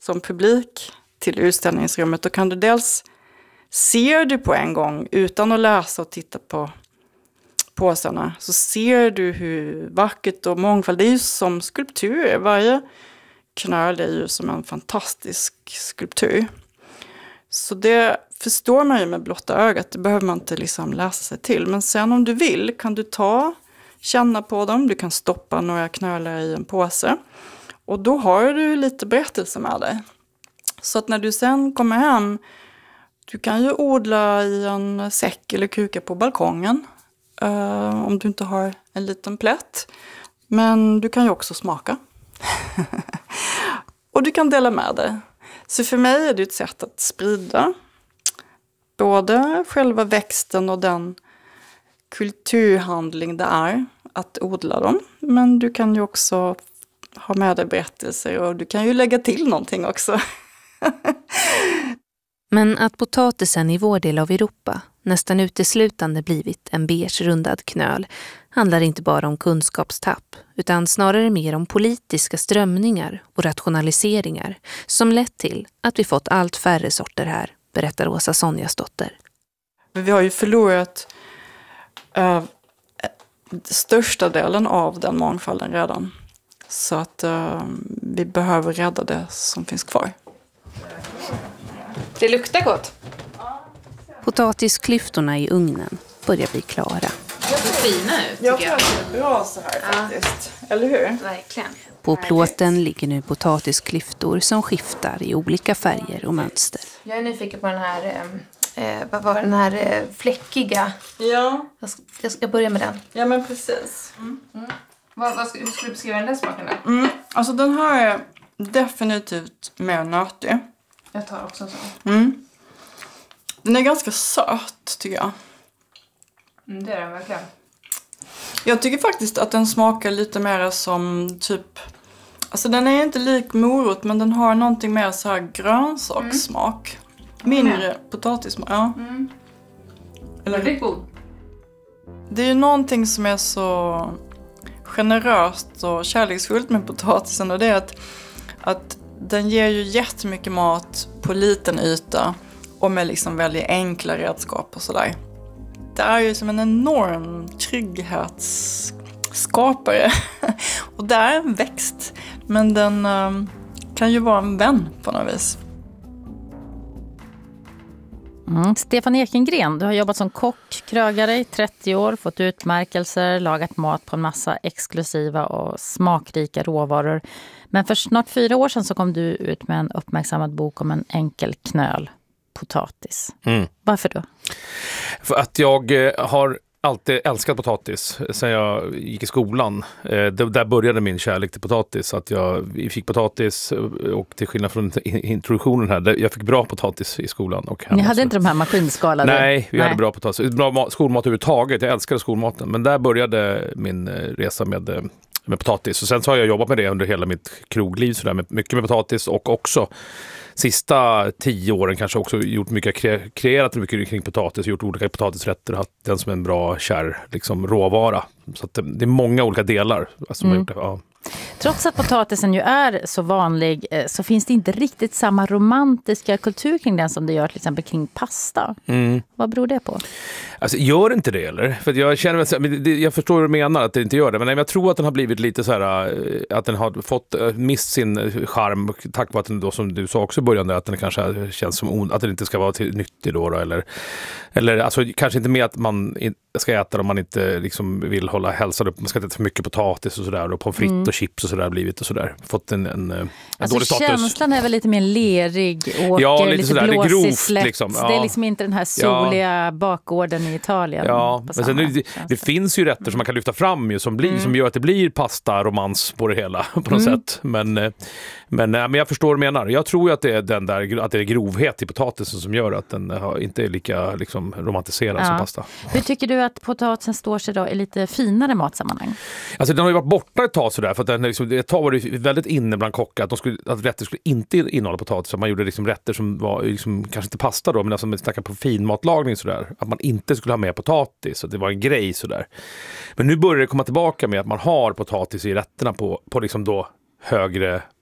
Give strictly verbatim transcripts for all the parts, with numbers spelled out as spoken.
som publik till utställningsrummet, då kan du dels ser du på en gång utan att läsa och titta på påsarna, så ser du hur vackert och mångfald, det är ju som skulpturer. Varje knöl är ju som en fantastisk skulptur. Så det förstår man ju med blotta ögat, det behöver man inte liksom läsa sig till. Men sen om du vill kan du ta, känna på dem, du kan stoppa några knölar i en påse. Och då har du lite berättelse med dig. Så att när du sen kommer hem, du kan ju odla i en säck eller kruka på balkongen. Uh, om du inte har en liten plätt. Men du kan ju också smaka. Och du kan dela med dig. Så för mig är det ett sätt att sprida både själva växten och den kulturhandling det är att odla dem. Men du kan ju också ha med dig berättelser och du kan ju lägga till någonting också. Men att potatisen i vår del av Europa nästan uteslutande blivit en beige rundad knöl handlar inte bara om kunskapstapp utan snarare mer om politiska strömningar och rationaliseringar som lett till att vi fått allt färre sorter här, berättar Åsa Sonjasdotter. Vi har ju förlorat äh, största delen av den mångfalden redan. Så att äh, vi behöver rädda det som finns kvar. Det luktar gott. Potatisklyftorna i ugnen börjar bli klara. Det ser fina ut, tycker jag. jag. Jag tror att det är bra så här faktiskt. Ja. Eller hur? Verkligen. På plåten ligger nu potatisklyftor som skiftar i olika färger och mönster. Jag är nyfiken på den här, eh, vad var den här eh, fläckiga. Ja. Jag ska, jag ska börja med den. Ja, men precis. Mm. Mm. Vad, vad ska, hur ska du beskriva den där smaken då? Mm. Alltså den här är definitivt mer nötig. Jag tar också så. Mm. Den är ganska söt, tycker jag. Mm, det är den verkligen. Jag tycker faktiskt att den smakar lite mer som typ... Alltså den är inte lik morot, men den har någonting mer så här grönsakssmak. Mm. Mindre mm. potatissmak, ja. Mm. Eller, det är god. Det är ju någonting som är så generöst och kärleksfullt med potatisen. Och det är att, att den ger ju jättemycket mat på liten yta. Och med liksom väldigt enkla redskap och sådär. Det är ju som en enorm trygghetsskapare. Och det är en växt. Men den um, kan ju vara en vän på något vis. Mm. Stefan Ekengren, du har jobbat som kock, krögare i trettio år, fått utmärkelser, lagat mat på en massa exklusiva och smakrika råvaror. Men för snart fyra år sedan så kom du ut med en uppmärksammad bok om en enkel knöl. Potatis. Mm. Varför då? För att jag har alltid älskat potatis sen jag gick i skolan. Det, där började min kärlek till potatis. Att jag fick potatis och till skillnad från introduktionen här, jag fick bra potatis i skolan. Och Ni hade så. Inte de här maskinskalade? Nej, vi Nej. hade bra potatis. Bra skolmat överhuvudtaget. Jag älskade skolmaten. Men där började min resa med med potatis. Och sen så har jag jobbat med det under hela mitt krogliv. Så där, med, mycket med potatis och också sista tio åren kanske också gjort mycket, kre- kreerat mycket kring potatis, gjort olika potatisrätter och haft den som en bra kär liksom, råvara. Så att det, det är många olika delar som mm. har gjort det. Ja. Trots att potatisen ju är så vanlig så finns det inte riktigt samma romantiska kultur kring den som det gör till exempel kring pasta. Mm. Vad beror det på? Alltså, gör inte det eller? För jag känner, jag förstår vad du menar att det inte gör det, men jag tror att den har blivit lite så här, att den har fått mist sin charm tack vare att den då, som du sa också i början, att den kanske känns som att den inte ska vara till nyttig då, då eller, eller alltså kanske inte med att man ska äta om man inte liksom vill hålla hälsan upp, man ska inte äta för mycket potatis och sådär och pommes frites mm. och chips och sådär blivit och sådär. Fått en, en, en alltså dålig status. Känslan är väl lite mer lerig, åker, ja, lite, lite sådär, blåsig, grovt, släppt. Liksom. Ja. Det är liksom inte den här soliga ja. bakgården i Italien. Ja, men sen, det, det finns ju rätter mm. som man kan lyfta fram ju, som, blir, mm. som gör att det blir pasta, romans på det hela på något mm. sätt. Men, men, men jag förstår vad du menar. Jag tror ju att det är den där, att det är grovhet i potatisen som gör att den inte är lika liksom, romantiserad ja. som pasta. Hur tycker du att potatisen står sig då i lite finare matsammanhang? Alltså den har ju varit borta ett tag sådär, för att den liksom, ett tag var det väldigt inne bland kockar att, de skulle, att rätter skulle inte innehålla potatis, så man gjorde liksom rätter som var liksom, kanske inte pasta då, men alltså man snackar på finmatlagning sådär, att man inte skulle ha med potatis, så det var en grej sådär. Men nu börjar det komma tillbaka med att man har potatis i rätterna på, på liksom då högre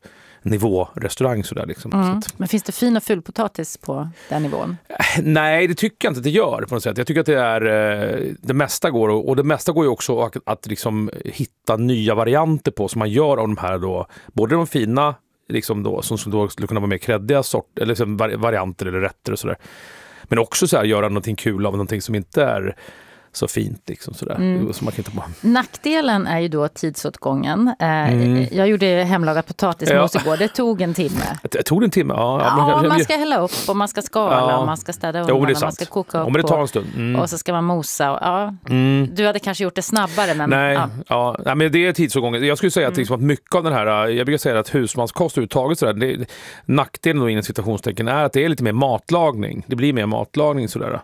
nivårestaurang sådär liksom. Mm. Så att, men finns det fin och ful potatis på den nivån? nej, det tycker jag inte att det gör på något sätt. Jag tycker att det är det mesta går och, och det mesta går ju också att, att liksom hitta nya varianter på som man gör av de här då, både de fina liksom då, som, som då skulle kunna vara mer kreddiga sort, eller liksom varianter eller rätter och sådär. Men också så här, göra någonting kul av någonting som inte är så fint liksom sådär. Mm. Så man kan inte bara... Nackdelen är ju då tidsåtgången. Eh, mm. Jag gjorde hemlagad potatismos ja. igår. Det tog en timme. Det tog en timme, ja. Ja, ja man, man ska hälla upp och man ska skala ja. och man ska städa undan och man ska koka upp. Ja, men det tar en stund. Mm. Och så ska man mosa. Och, ja. mm. Du hade kanske gjort det snabbare. Men, Nej, ja. Ja. Nej, men det är tidsåtgången. Jag skulle säga att, liksom, att mycket av den här, jag brukar säga att husmanskost uttaget sådär, det, nackdelen då inom citationstecken är att det är lite mer matlagning. Det blir mer matlagning sådär.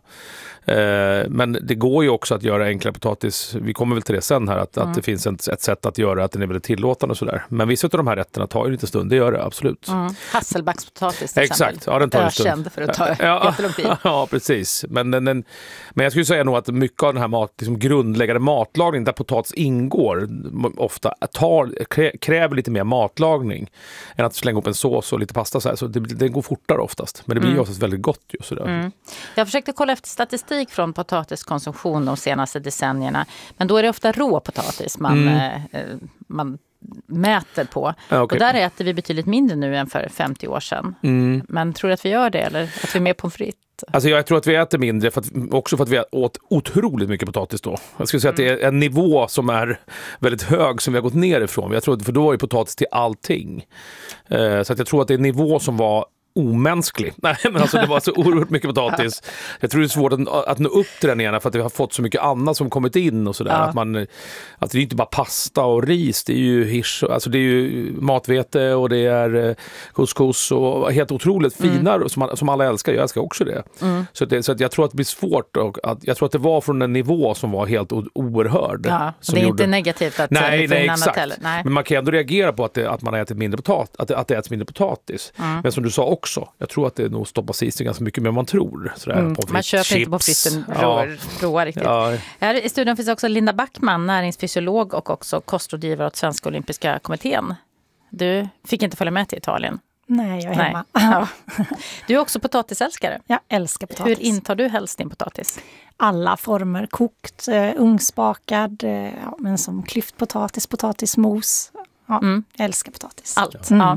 Men det går ju också att göra enklare potatis. Vi kommer väl till det sen här. Att, mm. att det finns ett, ett sätt att göra att den är väldigt tillåtande och sådär. Men vissa av de här rätterna tar ju lite stund. Det gör det, absolut. Mm. Hasselbackspotatis till exempel. Exakt, ja, den tar en stund. Ökänd för att ta ja, jättelång tid. Ja, precis. Men, den, den, men jag skulle säga nog att mycket av den här mat, liksom grundläggande matlagning där potatis ingår ofta tar, kräver lite mer matlagning än att slänga upp en sås och lite pasta så här. Så det, det går fortare oftast. Men det blir ju mm. oftast väldigt gott ju sådär. Mm. Jag försökte kolla efter statistik från potatiskonsumtion de senaste decennierna. Men då är det ofta rå potatis man, mm. eh, man mäter på. Ja, okay. Och där äter vi betydligt mindre nu än för femtio år sedan. Mm. Men tror du att vi gör det eller att vi är mer pommes frites? Alltså jag tror att vi äter mindre för att, också för att vi åt otroligt mycket potatis då. Jag skulle säga mm. att det är en nivå som är väldigt hög som vi har gått ner ifrån. Jag tror, för då var ju potatis till allting. Eh, så att jag tror att det är en nivå som var omänsklig. Nej, men alltså det var så oerhört mycket potatis. Jag tror det är svårt att, att nå upp till den ena för att vi har fått så mycket annat som kommit in och sådär. Ja. Att man, att det är inte bara pasta och ris, det är ju hirs, alltså det är ju matvete och det är couscous och helt otroligt fina mm. som, som alla älskar. Jag älskar också det. Mm. Så, det, så att jag tror att det blir svårt och att, jag tror att det var från en nivå som var helt o- oerhörd. Ja, som det är gjorde... inte negativt att nej, nej, exakt. Nej. Men man kan ändå reagera på att, det, att man äter mindre potatis, att det, att det äts mindre potatis. Mm. Men som du sa också, jag tror att det nog stoppas i sig ganska mycket mer än man tror. Sådär, mm, man köper chips. Inte på fritten råa ja. riktigt. Ja. Här i studion finns också Linda Backman, näringsfysiolog och också kostrådgivare åt Svenska olympiska kommittén. Du fick inte följa med till Italien. Nej, jag är hemma. Ja. Du är också potatisälskare. Jag älskar potatis. Hur intar du helst din potatis? Alla former, kokt, uh, ugnsbakad, uh, ja, men som klyftpotatis, potatismos. Ja, mm. Jag älskar potatis. Allt. Mm. Ja.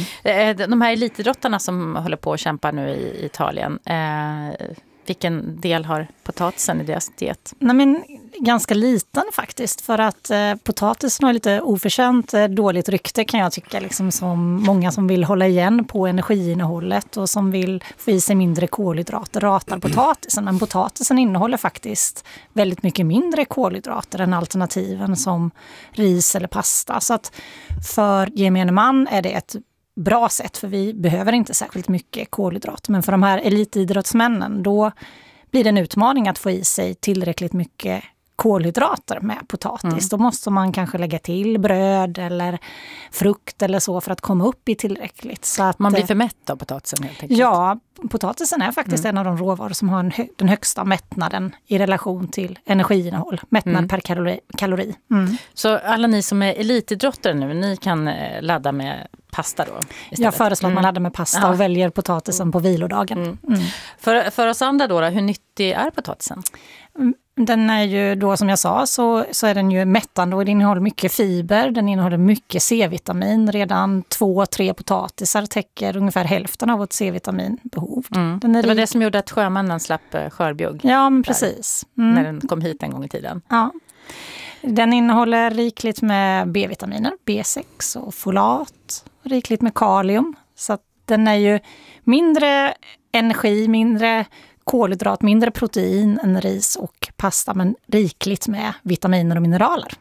Mm. De här elitidrottarna som håller på att kämpa nu i Italien, eh, vilken del har potatisen i deras diet? Nej, men ganska liten faktiskt, för att eh, potatisen har lite oförtjänt eh, dåligt rykte kan jag tycka, liksom, som många som vill hålla igen på energiinnehållet och som vill få i sig mindre kolhydrater ratar potatisen, men potatisen innehåller faktiskt väldigt mycket mindre kolhydrater än alternativen som ris eller pasta, så att för gemene man är det ett bra sätt, för vi behöver inte särskilt mycket kolhydrater, men för de här elitidrottsmännen då blir det en utmaning att få i sig tillräckligt mycket kolhydrater med potatis. Mm. Då måste man kanske lägga till bröd eller frukt eller så för att komma upp i tillräckligt. Så att, man blir för mätt av potatisen helt enkelt. Ja, potatisen är faktiskt mm. en av de råvaror som har en hö- den högsta mättnaden i relation till energiinnehåll. Mättnad mm. per kalori. kalori. Mm. Så alla ni som är elitidrottare nu, ni kan ladda med pasta då istället? Jag föreslår att man laddar med pasta mm. och väljer potatisen mm. på vilodagen. Mm. Mm. För, för oss andra då, hur nyttig är potatisen? Den är ju då, som jag sa, så, så är den ju mättande och den innehåller mycket fiber, den innehåller mycket C-vitamin. Redan två, tre potatisar täcker ungefär hälften av vårt C-vitaminbehov. Mm. Den är det var rik... det som gjorde att sjömännen slapp skörbjugg. Ja, men precis. Mm. När den kom hit en gång i tiden. Ja. Den innehåller rikligt med B-vitaminer, B sex och folat, rikligt med kalium. Så att den är ju mindre energi, mindre kolhydrat, mindre protein än ris och pasta, men rikligt med vitaminer och mineraler.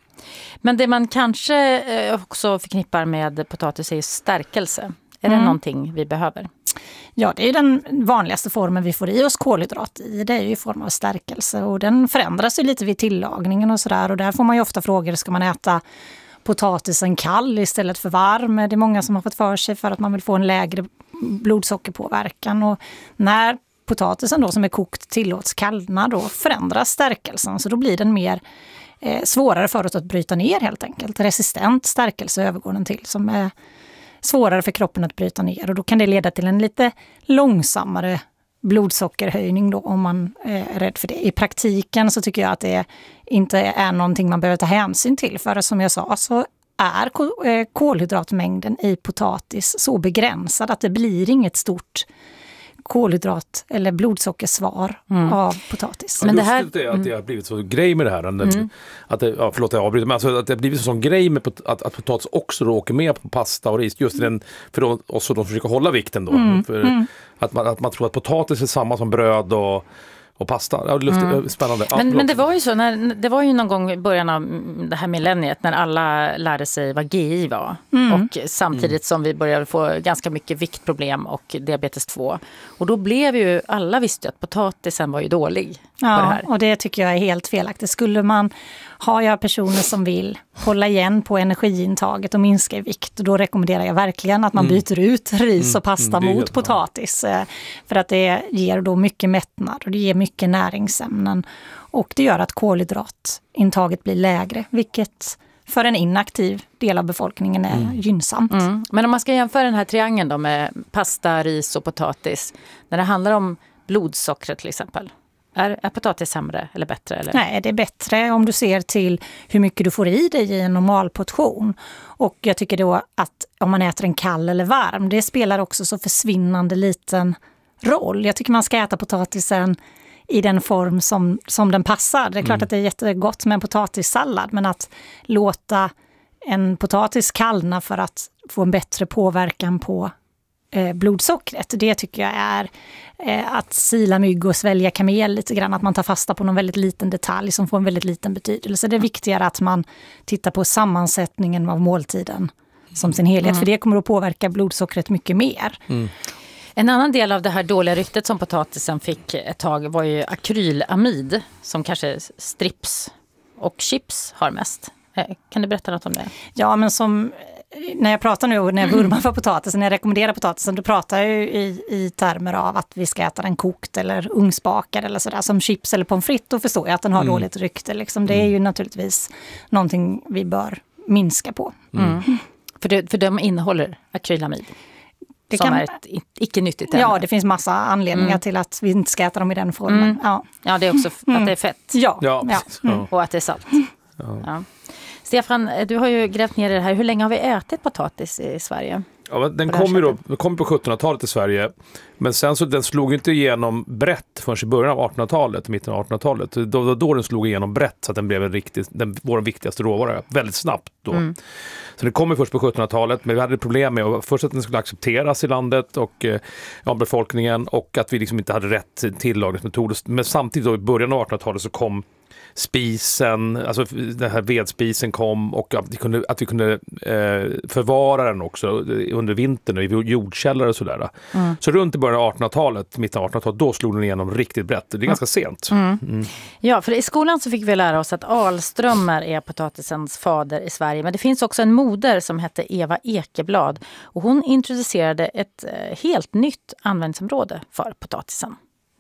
Men det man kanske också förknippar med potatis är stärkelse. Är mm. det någonting vi behöver? Ja, det är den vanligaste formen vi får i oss kolhydrat i. Det är ju i form av stärkelse och den förändras ju lite vid tillagningen och sådär. Och där får man ju ofta frågor, ska man äta potatisen kall istället för varm? Det är många som har fått för sig för att man vill få en lägre blodsockerpåverkan. Och när potatisen då som är kokt tillåts kallna, då förändras stärkelsen, så då blir den mer eh, svårare för oss att bryta ner helt enkelt. Resistent stärkelse övergår den till, som är svårare för kroppen att bryta ner. Och då kan det leda till en lite långsammare blodsockerhöjning då, om man är rädd för det. I praktiken så tycker jag att det inte är någonting man behöver ta hänsyn till. För som jag sa så är kolhydratmängden i potatis så begränsad att det blir inget stort kolhydrat eller blodsockersvar mm. av potatis. Men det här är att det har blivit så grej med det här. Mm. Att det, ja, förlåt jag avbryter, men alltså att det har blivit så sån grej med att, att potatis också då åker med på pasta och ris. Just den, för de, också de försöker hålla vikten då. Mm. För mm. Att, man, att man tror att potatis är samma som bröd och och pasta. Ja, lustigt, mm. spännande. Ja, men, men det var ju så, när, det var ju någon gång i början av det här millenniet när alla lärde sig vad G I var. Mm. Och samtidigt mm. som vi började få ganska mycket viktproblem och diabetes två. Och då blev ju, alla visste att potatisen var ju dålig. Ja, på det här. Och det tycker jag är helt felaktigt. Skulle man ha jag personer som vill hålla igen på energiintaget och minska i vikt, då rekommenderar jag verkligen att man mm. byter ut ris och pasta mm. mot potatis. Bra. För att det ger då mycket mättnad och det ger mycket näringsämnen. Och det gör att kolhydratintaget blir lägre, vilket för en inaktiv del av befolkningen är mm. gynnsamt. Mm. Men om man ska jämföra den här triangeln då med pasta, ris och potatis, när det handlar om blodsocker till exempel, Är, är potatis sämre eller bättre? Eller? Nej, det är bättre om du ser till hur mycket du får i dig i en normal portion. Och jag tycker då att om man äter en kall eller varm, det spelar också så försvinnande liten roll. Jag tycker man ska äta potatisen i den form som, som den passar. Det är klart mm. att det är jättegott med en potatissallad, men att låta en potatis kallna för att få en bättre påverkan på eh, blodsockret, det tycker jag är eh, att sila mygg och svälja kamel lite grann, att man tar fasta på någon väldigt liten detalj som får en väldigt liten betydelse. Det är viktigare att man tittar på sammansättningen av måltiden som sin helhet, mm. för det kommer att påverka blodsockret mycket mer. Mm. En annan del av det här dåliga ryktet som potatisen fick ett tag var ju akrylamid, som kanske strips och chips har mest. Kan du berätta något om det? Ja, men som när jag pratar nu och när jag vurmar för potatisen, när jag rekommenderar potatisen, då pratar jag ju i, i termer av att vi ska äta den kokt eller ugnsbakad eller sådär. Som chips eller pommes frites, då förstår jag att den har mm. dåligt rykte. Liksom. Det är ju naturligtvis någonting vi bör minska på. Mm. Mm. För, det, för de innehåller akrylamid. Det som kan, är ett icke-nyttigt ämne. Ja, det finns massa anledningar mm. till att vi inte ska äta dem i den formen. Mm. Ja. ja, det är också att det är fett. Ja, ja. ja. Mm. Och att det är salt. Ja. Ja. Stefan, du har ju grävt ner i det här. Hur länge har vi ätit potatis i Sverige? Ja, den kom ju då, kom på sjuttonhundratalet i Sverige, men sen så den slog inte igenom brett förrän i början av artonhundratalet, mitten av artonhundratalet. Då, då, då den slog igenom brett så att den blev en riktig, den, vår viktigaste råvara väldigt snabbt då. Mm. Så det kom ju först på sjuttonhundratalet, men vi hade problem med att först att den skulle accepteras i landet och ja, befolkningen, och att vi liksom inte hade rätt tillagningsmetoder. Men samtidigt då i början av artonhundratalet så kom spisen, alltså den här vedspisen kom, och att vi kunde, att vi kunde eh, förvara den också under vintern i jordkällare och sådär. Mm. Så runt i början av artonhundratalet, mitten av artonhundratalet, då slog den igenom riktigt brett. Det är mm. ganska sent. Mm. Mm. Ja, för i skolan så fick vi lära oss att alströmmar är potatisens fader i Sverige. Men det finns också en moder som hette Eva Ekeblad, och hon introducerade ett eh, helt nytt användningsområde för potatisen.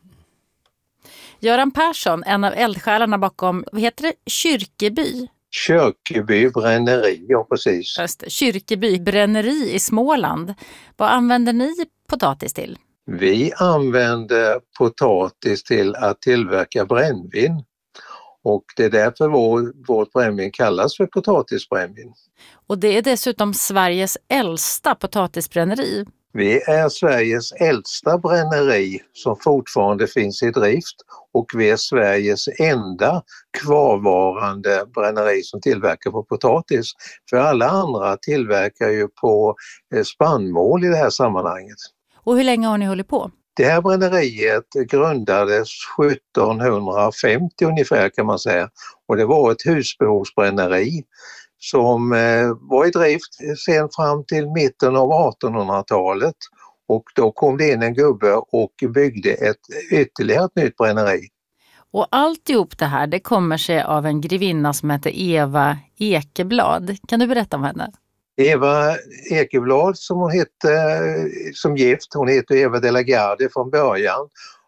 Göran Persson, en av eldsjälarna bakom, vad heter det? Kyrkeby? Kyrkeby bränneri, ja precis. Just det, Kyrkeby bränneri i Småland. Vad använder ni potatis till? Vi använder potatis till att tillverka brännvin. Och det är därför vår, vårt brännvin kallas för potatisbrännvin. Och det är dessutom Sveriges äldsta potatisbränneri. Vi är Sveriges äldsta bränneri som fortfarande finns i drift, och vi är Sveriges enda kvarvarande bränneri som tillverkar på potatis. För alla andra tillverkar ju på spannmål i det här sammanhanget. Och hur länge har ni hållit på? Det här bränneriet grundades sjuttonhundrafemtio ungefär kan man säga, och det var ett husbehovsbränneri som var i drift sen fram till mitten av artonhundratalet, och då kom det in en gubbe och byggde ett ytterligare ett nytt bränneri. Och alltihop det här, det kommer sig av en grevinna som heter Eva Ekeblad. Kan du berätta om henne? Eva Ekeblad som hon hette som gift, hon heter Eva de la Garde från början,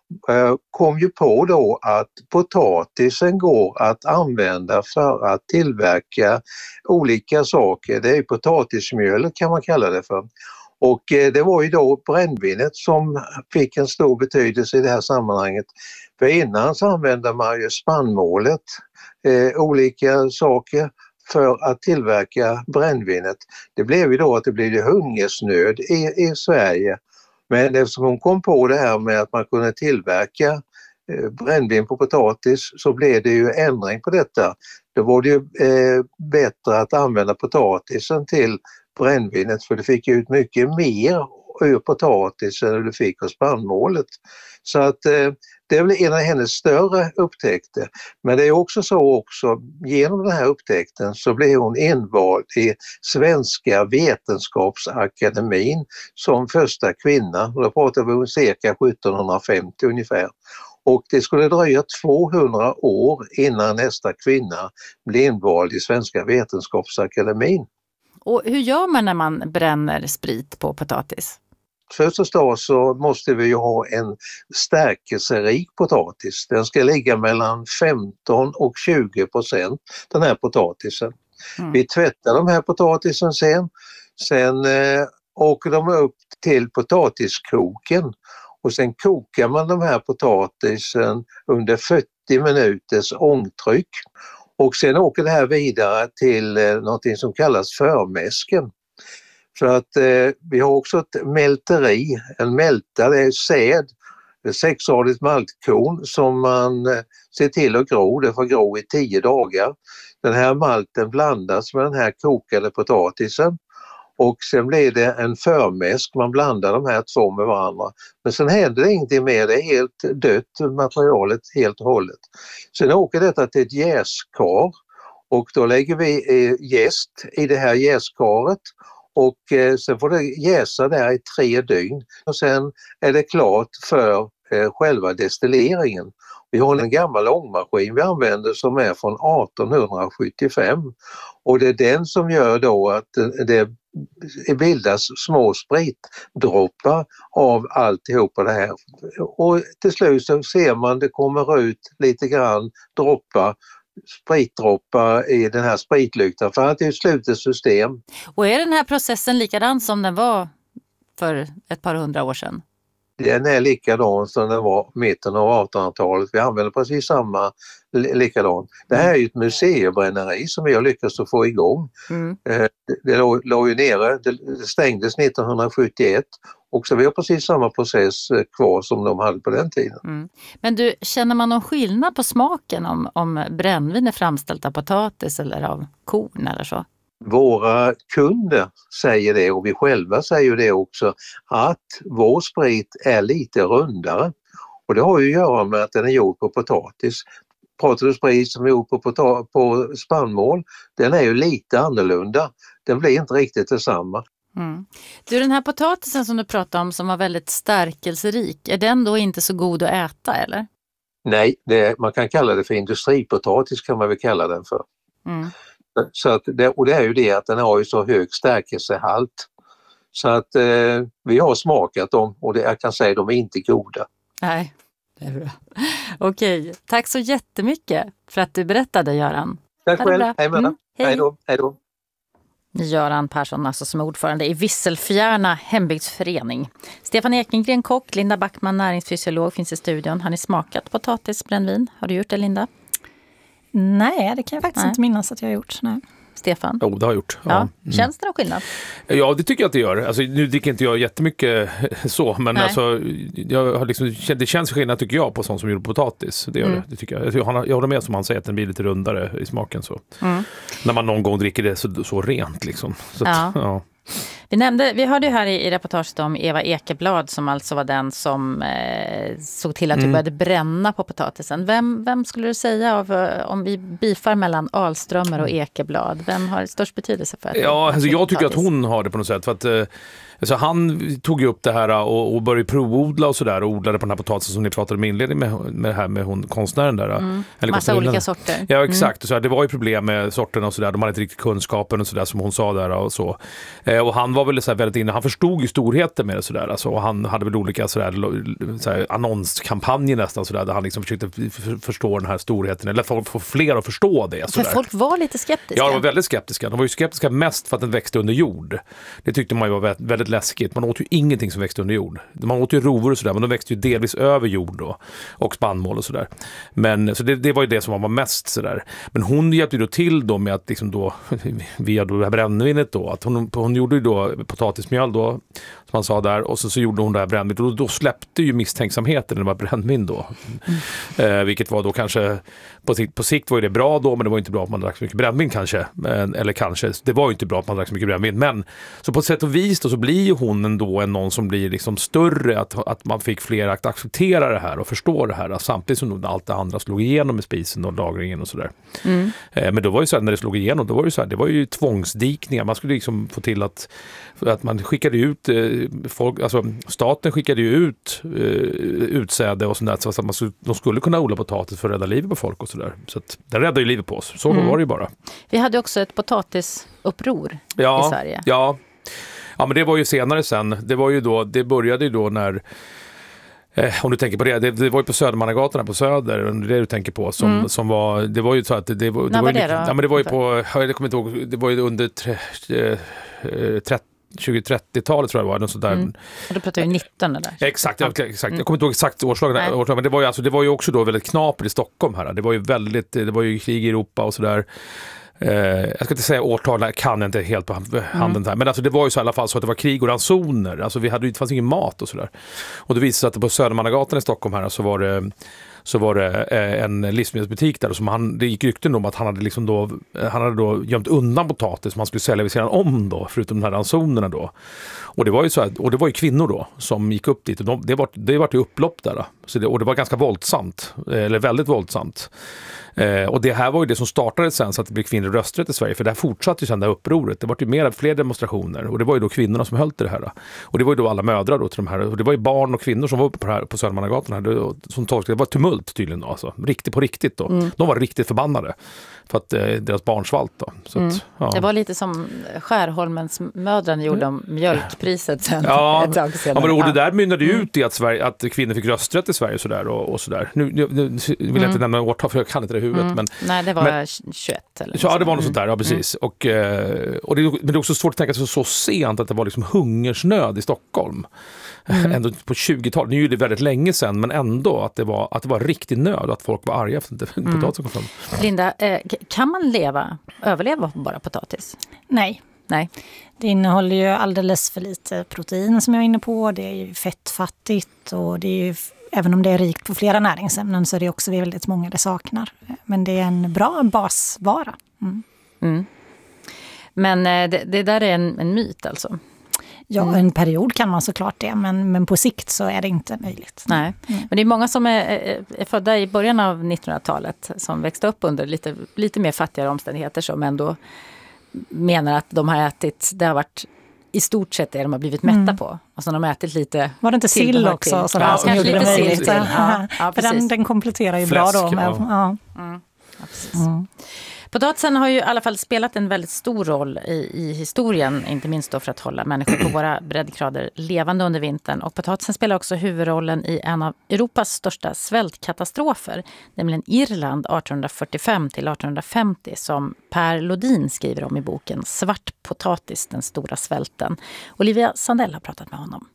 kom ju på då att potatisen går att använda för att tillverka olika saker. Det är potatismjöl kan man kalla det för. Och det var ju då brännvinet som fick en stor betydelse i det här sammanhanget. För innan så använde man ju spannmålet, eh, olika saker för att tillverka brännvinet. Det blev ju då att det blev hungersnöd i, i Sverige. Men eftersom hon kom på det här med att man kunde tillverka eh, brännvin på potatis så blev det ju ändring på detta. Då var det ju eh, bättre att använda potatisen till brännvinet för du fick ut mycket mer ur potatisen än du fick av spannmålet. Så att eh, det är väl en av hennes större upptäckter. Men det är också så också, genom den här upptäckten så blev hon invald i Svenska vetenskapsakademin som första kvinna. Och då pratar vi om cirka sjuttonhundrafemtio ungefär. Och det skulle dröja tvåhundra år innan nästa kvinna blev invald i Svenska vetenskapsakademin. Och hur gör man när man bränner sprit på potatis? Först och främst så måste vi ju ha en stärkelserik potatis. Den ska ligga mellan femton och tjugo procent, den här potatisen. Mm. Vi tvättar de här potatisen sen. Sen eh, åker de upp till potatiskoken. Och sen kokar man de här potatisen under fyrtio minuters ångtryck. Och sen åker det här vidare till eh, något som kallas förmäsken. För att eh, vi har också ett mälteri, en mälta, det är säd, sexgradigt maltkorn som man eh, ser till att gro, det får gro i tio dagar. Den här malten blandas med den här kokade potatisen och sen blir det en förmäsk, man blandar de här två med varandra. Men sen händer det ingenting mer, det är helt dött materialet helt och hållet. Sen åker detta till ett jäskar och då lägger vi eh, jäst i det här jäskaret. Och eh, sen får det jäsa där i tre dygn och sen är det klart för eh, själva destilleringen. Vi har en gammal ångmaskin vi använder som är från arton sjuttiofem och det är den som gör då att det bildas små spritdroppar av alltihopa det här. Och till slut så ser man det kommer ut lite grann droppar spritdroppar i den här spritlyktan för att det är ett slutet system. Och är den här processen likadan som den var för ett par hundra år sedan? Den är likadan som den var mitten av artonhundratalet. Vi använder precis samma likadan. Det här är ju ett museibränneri som vi har lyckats att få igång. Mm. Det låg, låg ju nere, det stängdes nittonhundrasjuttioett och så vi har precis samma process kvar som de hade på den tiden. Mm. Men du, känner man någon skillnad på smaken om, om brännvin är framställt av potatis eller av korn eller så? Våra kunder säger det och vi själva säger det också att vår sprit är lite rundare och det har ju att göra med att den är gjord på potatis. Pratar du sprit som är gjord på, pota- på spannmål, den är ju lite annorlunda. Den blir inte riktigt detsamma. Mm. Du, den här potatisen som du pratade om som var väldigt stärkelserik, är den då inte så god att äta eller? Nej, det, man kan kalla det för industripotatis kan man väl kalla den för. Mm. Så att det, och det är ju det att den har ju så hög stärkelsehalt. Så att eh, vi har smakat dem och det, jag kan säga att de är inte goda. Nej, det är bra. Okej, tack så jättemycket för att du berättade, Göran. Tack själv, hej med mm. Hej då, hej då. Göran Persson, alltså som ordförande i Visselfjärna hembygdsförening. Stefan Ekengren, kock, Linda Backman, näringsfysiolog, finns i studion. Har ni smakat potatisbrännvin? Har du gjort det, Linda? Nej, det kan jag faktiskt Nej. inte minnas att jag har gjort. Nej. Stefan? Jo, det har jag gjort. Ja. Ja. Mm. Känns det någon skillnad? Ja, det tycker jag att det gör. Alltså, nu dricker inte jag jättemycket så, men alltså, jag har liksom, det känns skillnad tycker jag på sånt som gjorde potatis. Det gör mm. det, det tycker jag. Jag håller med som han säger att den blir lite rundare i smaken. Så. Mm. När man någon gång dricker det så, så rent. Liksom. Så att, ja. Ja. Vi nämnde, vi hörde ju här i, i reportaget om Eva Ekeblad som alltså var den som eh, såg till att vi mm. började bränna på potatisen. Vem, vem skulle du säga av, om vi bifar mellan Ahlströmer och Ekeblad? Vem har störst betydelse för att Ja, alltså jag tycker att hon har det på något sätt för att eh, Så han tog ju upp det här och, och började provodla och sådär och odlade på den här potatisen som ni pratade om inledning med, med det här med hon, konstnären där. Mm. Eller massa olika sorter. Ja, exakt. Mm. Så här, det var ju problem med sorterna och sådär. De hade inte riktigt kunskapen och sådär som hon sa där och så. Eh, och han var väl så här väldigt inne. Han förstod ju storheten med det sådär. Alltså, och han hade väl olika sådär, sådär, annonskampanjer nästan sådär där han liksom försökte förstå den här storheten. Eller få, få fler att förstå det. För folk var lite skeptiska. Ja, de var väldigt skeptiska. De var ju skeptiska mest för att den växte under jord. Det tyckte man ju var väldigt läskigt. Man åt ju ingenting som växte under jord. Man åt ju rovor och sådär, men de växte ju delvis över jord då. Och spannmål och sådär. Men så det, det var ju det som var mest sådär. Men hon hjälpte ju då till då med att liksom då, via då det här brännvinet då, att hon, hon gjorde ju då potatismjöl då, som man sa där, och så, så gjorde hon det här brännvinet. Och då, då släppte ju misstänksamheten när det var brännvin då. Mm. Eh, vilket var då kanske, på sikt, på sikt var ju det bra då, men det var inte bra att man drack så mycket brännvin kanske. Men, eller kanske, det var ju inte bra att man drack så mycket brännvin. Men så på ett sätt och vis då, så blir ju hon ändå en någon som blir liksom större, att, att man fick fler att acceptera det här och förstå det här. Samtidigt som allt det andra slog igenom med spisen och lagringen och sådär. Mm. Eh, men då var ju så här, när det slog igenom, då var det ju så här, det var ju tvångsdikningar. Man skulle liksom få till att, att man skickade ut eh, folk, alltså staten skickade ju ut eh, utsäde och sånt där, så att man skulle, de skulle kunna odla potatis för att rädda livet på folk och sådär. Så att det räddade ju livet på oss. Så mm. var det ju bara. Vi hade också ett potatisuppror ja, i Sverige. Ja. Ja, men det var ju senare sen. Det var ju då, det började ju då när Eh, om du tänker på det, det, det var ju på Södermannagatan på Söder, det du tänker på, som, mm. som var, det var ju så att det, det, var, det, var, ju, det, ja, men det var ju på, jag kommer inte ihåg, det var ju under tre, eh, trettio tjugo trettio-talet tror jag det var. Något sådär. Mm. Och då pratar vi nitton där. Exakt, jag, exakt. Jag kommer inte ihåg exakt årslag, årslag men det var, ju, alltså, det var ju också då väldigt knapert i Stockholm här. Det var ju väldigt, det var ju krig i Europa och sådär. Eh, jag ska inte säga årtal, jag kan inte helt på handen här. Men alltså det var ju så i alla fall så att det var krig och ransoner. Alltså vi hade ju, det fanns ingen mat och sådär. Och det visade sig att det på Södermannagatan i Stockholm här så var det så var det eh, en livsmedelsbutik där som han, det gick rykten om att han hade liksom då han hade då gömt undan potatis som han skulle sälja vid sidan om då, förutom de här ransonerna då. Och det var ju så här, och det var ju kvinnor då som gick upp dit och de, det var det var ju upplopp där då. Så det, och det var ganska våldsamt, eller väldigt våldsamt. Eh, och det här var ju det som startade sen så att det blev kvinnlig rösträtt i Sverige, för det här fortsatte ju sen det här upproret. Det var ju mer, fler demonstrationer och det var ju då kvinnorna som höll till det här då. Och det var ju då alla mödrar då till de här, och det var ju barn och kvinnor som var uppe på, här, på Södermannagatan här, det, som tolkade, det var tumult tydligen då, alltså, riktigt på riktigt då. Mm. De var riktigt förbannade för att eh, deras barn svalt då. Så mm. att, ja. Det var lite som Skärholmens mödran gjorde om mjölkpriset sen ja. ett tag senare. Ja, men och det där mynnade ju ut i att, Sverige, att kvinnor fick rösträtt i Sverige sådär och, och sådär. Nu, nu, nu vill jag inte mm. nämna årtal för jag kan inte det i huvudet. Mm. Men, nej, det var men, tjugoett eller så, ja, det var något sånt där, ja precis. Mm. Och, och det, men det är också svårt att tänka sig så sent att det var liksom hungersnöd i Stockholm. Mm. Ändå på tjugotalet, nu är det väldigt länge sedan, men ändå att det var, att det var riktig nöd, att folk var arga för att mm. potatis kom fram. Linda, eh, kan man leva, överleva på bara potatis? Nej. Nej. Det innehåller ju alldeles för lite protein som jag är inne på, det är ju fettfattigt och det är ju, även om det är rikt på flera näringsämnen så är det också väldigt många det saknar. Men det är en bra basvara. Mm. Mm. Men det, det där är en, en myt alltså? Ja, mm. en period kan man såklart det, men, men på sikt så är det inte möjligt. Nej, mm. men det är många som är, är, är födda i början av nittonhundratalet som växte upp under lite, lite mer fattigare omständigheter som ändå menar att de har ätit, det har varit i stort sett det de har blivit mätta mm. på. Alltså de har ätit lite... Var det inte sill också? Så ja, som gjorde det möjligt. Ja, ja, för den, den kompletterar ju Fläsk, bra då. Med, ja. Ja. Mm. Ja, precis. Mm. Potatisen har ju i alla fall spelat en väldigt stor roll i, i historien, inte minst då för att hålla människor på våra breddgrader levande under vintern. Och potatisen spelar också huvudrollen i en av Europas största svältkatastrofer, nämligen Irland arton fyrtiofem till arton femtio, som Per Lodin skriver om i boken Svart potatis, den stora svälten. Olivia Sandell har pratat med honom.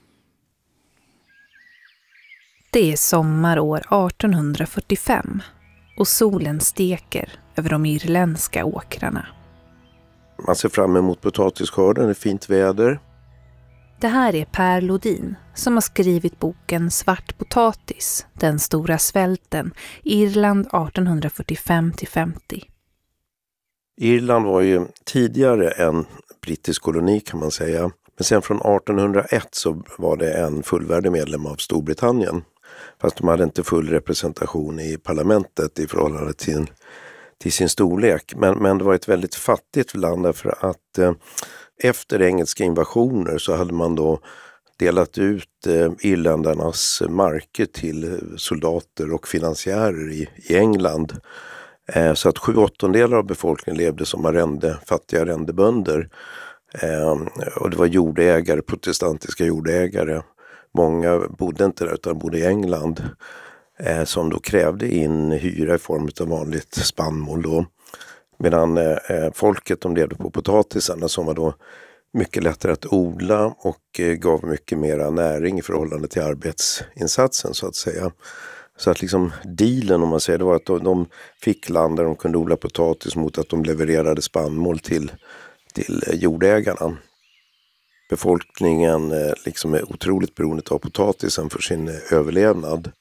Det är sommarår arton fyrtiofem och solen steker över de irländska åkrarna. Man ser fram emot potatisskörden, det är fint väder. Det här är Per Lodin som har skrivit boken Svart potatis, den stora svälten, Irland arton fyrtiofem till femtio. Irland var ju tidigare en brittisk koloni kan man säga. Men sen från arton hundra ett så var det en fullvärdig medlem av Storbritannien. Fast de hade inte full representation i parlamentet i förhållande till, till sin storlek. Men, men det var ett väldigt fattigt land därför att eh, Efter engelska invasioner så hade man då delat ut eh, irländarnas marker till soldater och finansiärer i, i England. Eh, så att sju åttondelar av befolkningen levde som arrende, fattiga arrendebönder. Eh, och det var jordägare, protestantiska jordägare. Många bodde inte där utan bodde i England. Eh, som då krävde in hyra i form av vanligt spannmål då. Medan eh, folket de levde på potatisarna som var då mycket lättare att odla och eh, gav mycket mera näring i förhållande till arbetsinsatsen så att säga. Så att liksom dealen om man säger det var att de, de fick land där de kunde odla potatis mot att de levererade spannmål till, till eh, jordägarna. Befolkningen eh, liksom är otroligt beroende av potatisen för sin eh, överlevnad.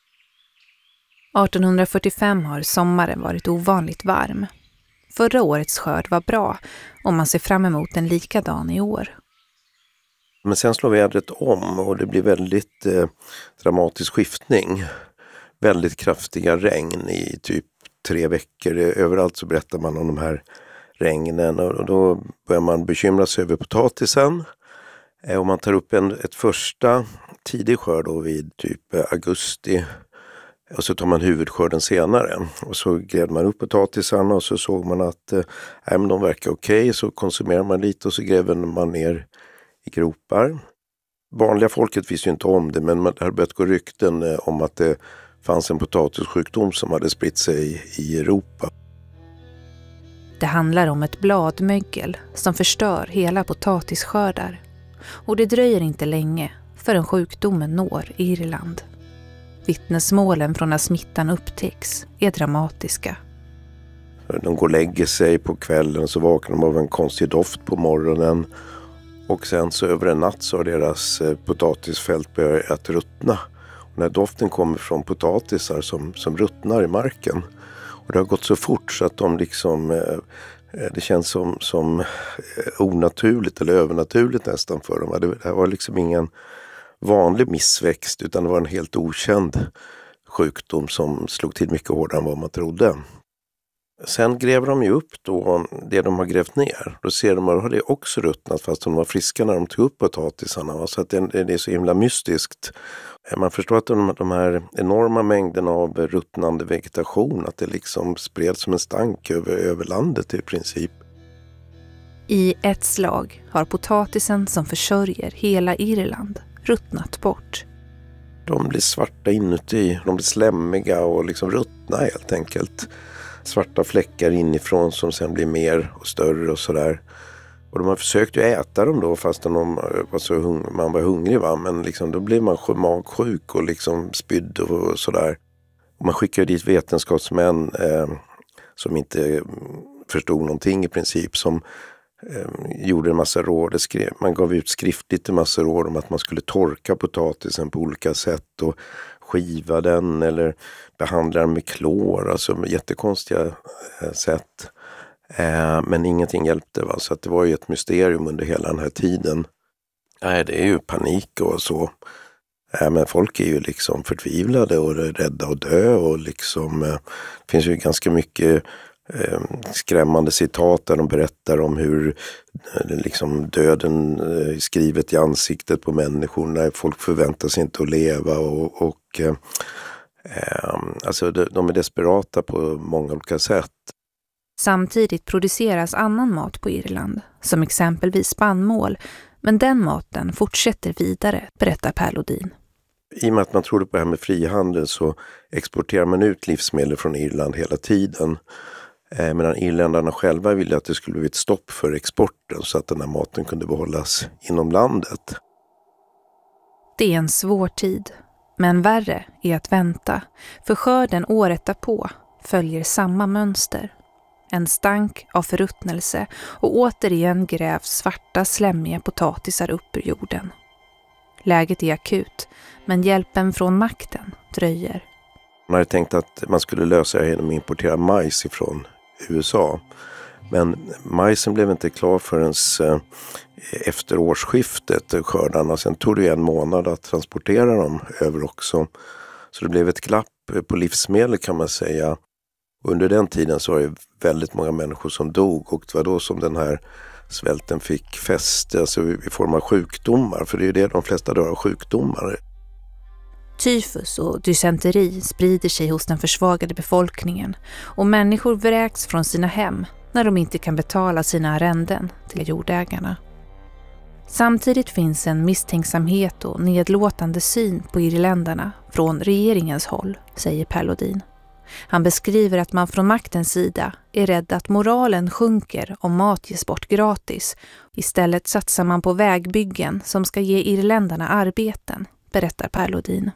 arton fyrtiofem har sommaren varit ovanligt varm. Förra årets skörd var bra och man ser fram emot en likadan i år. Men sen slår vädret om och det blir väldigt eh, dramatisk skiftning. Väldigt kraftiga regn i typ tre veckor. Överallt så berättar man om de här regnen och då börjar man bekymra sig över potatisen. Eh, och man tar upp en, ett första tidig skörd då vid typ eh, augusti. Och så tar man huvudskörden senare. Och så grävde man upp potatisarna och så såg man att eh, men de verkar okej. Okay. Så konsumerar man lite och så gräver man ner i gropar. Vanliga folket visste ju inte om det, men det hade börjat gå rykten eh, om att det fanns en potatissjukdom som hade spritt sig i, i Europa. Det handlar om ett bladmögel som förstör hela potatisskördar. Och det dröjer inte länge förrän sjukdomen når Irland. Vittnesmålen från när smittan upptäcks är dramatiska. De går och lägger sig på kvällen och så vaknar de av en konstig doft på morgonen. Och sen så över en natt så har deras potatisfält börjat ruttna. Och när doften kommer från potatisar som, som ruttnar i marken. Och det har gått så fort så att de liksom, det känns som, som onaturligt eller övernaturligt nästan för dem. Det här var liksom ingen vanlig missväxt utan det var en helt okänd sjukdom som slog till mycket hårdare än vad man trodde. Sen gräver de ju upp då det de har grävt ner. Då ser de att har det också ruttnat fast de var friska när de tog upp potatisarna. Så att det, det är så himla mystiskt. Man förstår att de, de här enorma mängderna av ruttnande vegetation att det liksom spreds som en stank över, över landet i princip. I ett slag har potatisen som försörjer hela Irland ruttnat bort. De blir svarta inuti, de blir slämmiga och liksom ruttna helt enkelt. Svarta fläckar inifrån som sen blir mer och större och sådär. Och de har försökt ju äta dem då fast de var så hung- man var hungrig va. Men liksom, då blir man magsjuk och liksom spydd och sådär. Och man skickar dit vetenskapsmän eh, som inte förstod någonting i princip som eh, gjorde en massa råd. Skrev, man gav ut skriftligt en massa råd om att man skulle torka potatisen på olika sätt och skiva den eller behandla den med klor, alltså med jättekonstiga eh, sätt. Eh, men ingenting hjälpte va, så att det var ju ett mysterium under hela den här tiden. Nej, det är ju panik och så. Eh, men folk är ju liksom förtvivlade och rädda att dö och liksom, eh, det finns ju ganska mycket eh, skrämmande citat där de berättar om hur eh, liksom döden är eh, skrivet i ansiktet på människor när folk förväntar sig inte att leva och, och eh, eh, alltså de, de är desperata på många olika sätt. Samtidigt produceras annan mat på Irland, som exempelvis spannmål, men den maten fortsätter vidare, berättar Per Lodin. I och med att man trodde på det här med frihandel så exporterar man ut livsmedel från Irland hela tiden. Eh, medan irländarna själva ville att det skulle bli ett stopp för exporten så att den här maten kunde behållas inom landet. Det är en svår tid, men värre är att vänta, för skörden året därpå följer samma mönster. En stank av förruttnelse och återigen grävs svarta slämmiga potatisar upp ur jorden. Läget är akut, men hjälpen från makten dröjer. Man hade tänkt att man skulle lösa det genom att importera majs ifrån U S A. Men majsen blev inte klar förrän efter årsskiftet, skördarna. Sen tog det en månad att transportera dem över också. Så det blev ett glapp på livsmedel kan man säga. Under den tiden så var det väldigt många människor som dog och det var då som den här svälten fick fäste, alltså i form av sjukdomar, för det är ju det de flesta dör av, sjukdomar. Tyfus och dysenteri sprider sig hos den försvagade befolkningen och människor vräks från sina hem när de inte kan betala sina arrenden till jordägarna. Samtidigt finns en misstänksamhet och nedlåtande syn på irländarna från regeringens håll, säger Per Lodin. Han beskriver att man från maktens sida är rädd att moralen sjunker om mat ges bort gratis. Istället satsar man på vägbyggen som ska ge irländarna arbeten, berättar Per Lodin.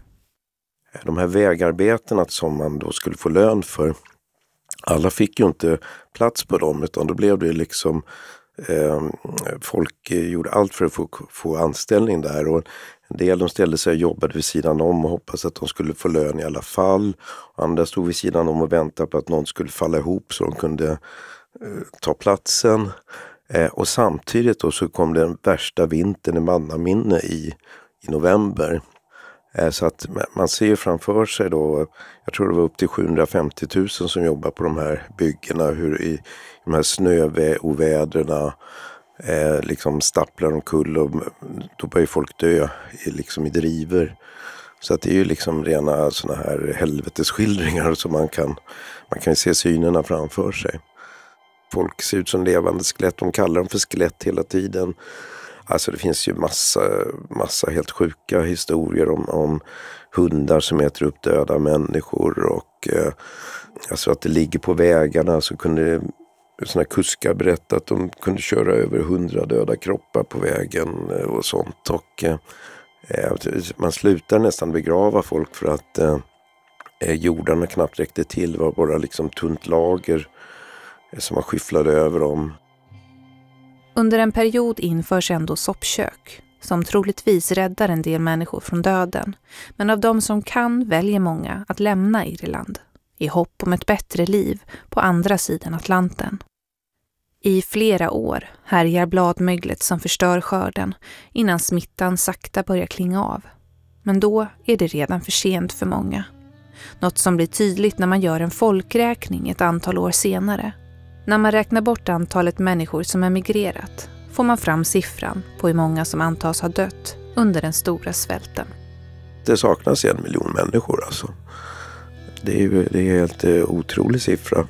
De här vägarbetena som man då skulle få lön för, alla fick ju inte plats på dem, utan då blev det liksom eh, folk gjorde allt för att få, få anställning där, och en del de ställde sig och jobbade vid sidan om och hoppades att de skulle få lön i alla fall. Andra stod vid sidan om och väntade på att någon skulle falla ihop så de kunde eh, ta platsen. Eh, och samtidigt då så kom den värsta vintern i mannaminne i, i november. Så att man ser framför sig då, jag tror det var upp till sjuhundrafemtio tusen som jobbar på de här byggena, hur i de här snöoväderna eh, liksom stapplar omkull, och då börjar folk dö i, liksom i driver. Så att det är ju liksom rena såna här helvetesskildringar som man kan, man kan se synerna framför sig. Folk ser ut som levande skelett, de kallar dem för skelett hela tiden. Alltså det finns ju massa, massa helt sjuka historier om, om hundar som äter upp döda människor, och eh, alltså att det ligger på vägarna, så kunde såna kuskar berätta att de kunde köra över hundra döda kroppar på vägen och sånt, och eh, man slutar nästan begrava folk för att eh, jordarna knappt räckte till, var bara liksom tunt lager eh, som man skyfflade över dem. Under en period införs ändå soppkök, som troligtvis räddar en del människor från döden. Men av de som kan väljer många att lämna Irland, i hopp om ett bättre liv på andra sidan Atlanten. I flera år härjar bladmöglet som förstör skörden innan smittan sakta börjar klinga av. Men då är det redan för sent för många. Något som blir tydligt när man gör en folkräkning ett antal år senare. När man räknar bort antalet människor som emigrerat får man fram siffran på hur många som antas ha dött under den stora svälten. Det saknas en miljon människor alltså. Det är ju det är en helt otrolig siffra.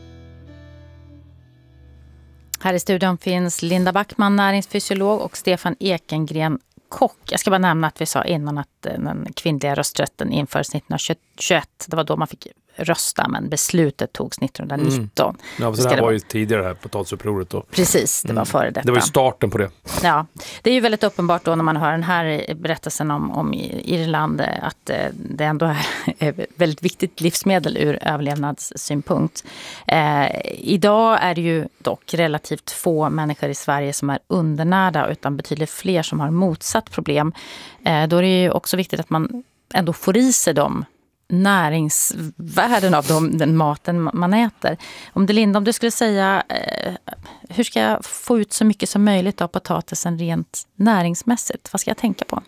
Här i studion finns Linda Backman, näringsfysiolog, och Stefan Ekengren, kock. Jag ska bara nämna att vi sa innan att den kvinnliga rösträtten infördes nittonhundratjugoett. Det var då man fick rösta, men beslutet togs nittonhundranitton. Mm. Ja, så det här var ju tidigare här på potatisupproret då. Precis, det var före detta. Det var ju starten på det. Ja, det är ju väldigt uppenbart då när man hör den här berättelsen om, om Irland att det ändå är ett väldigt viktigt livsmedel ur överlevnadssynpunkt. Eh, idag är det ju dock relativt få människor i Sverige som är undernärda, utan betydligt fler som har motsatt problem. Eh, då är det ju också viktigt att man ändå får i sig dem näringsvärden av dem, den maten man äter. Om det Linda, om du skulle säga eh, hur ska jag få ut så mycket som möjligt av potatisen rent näringsmässigt? Vad ska jag tänka på?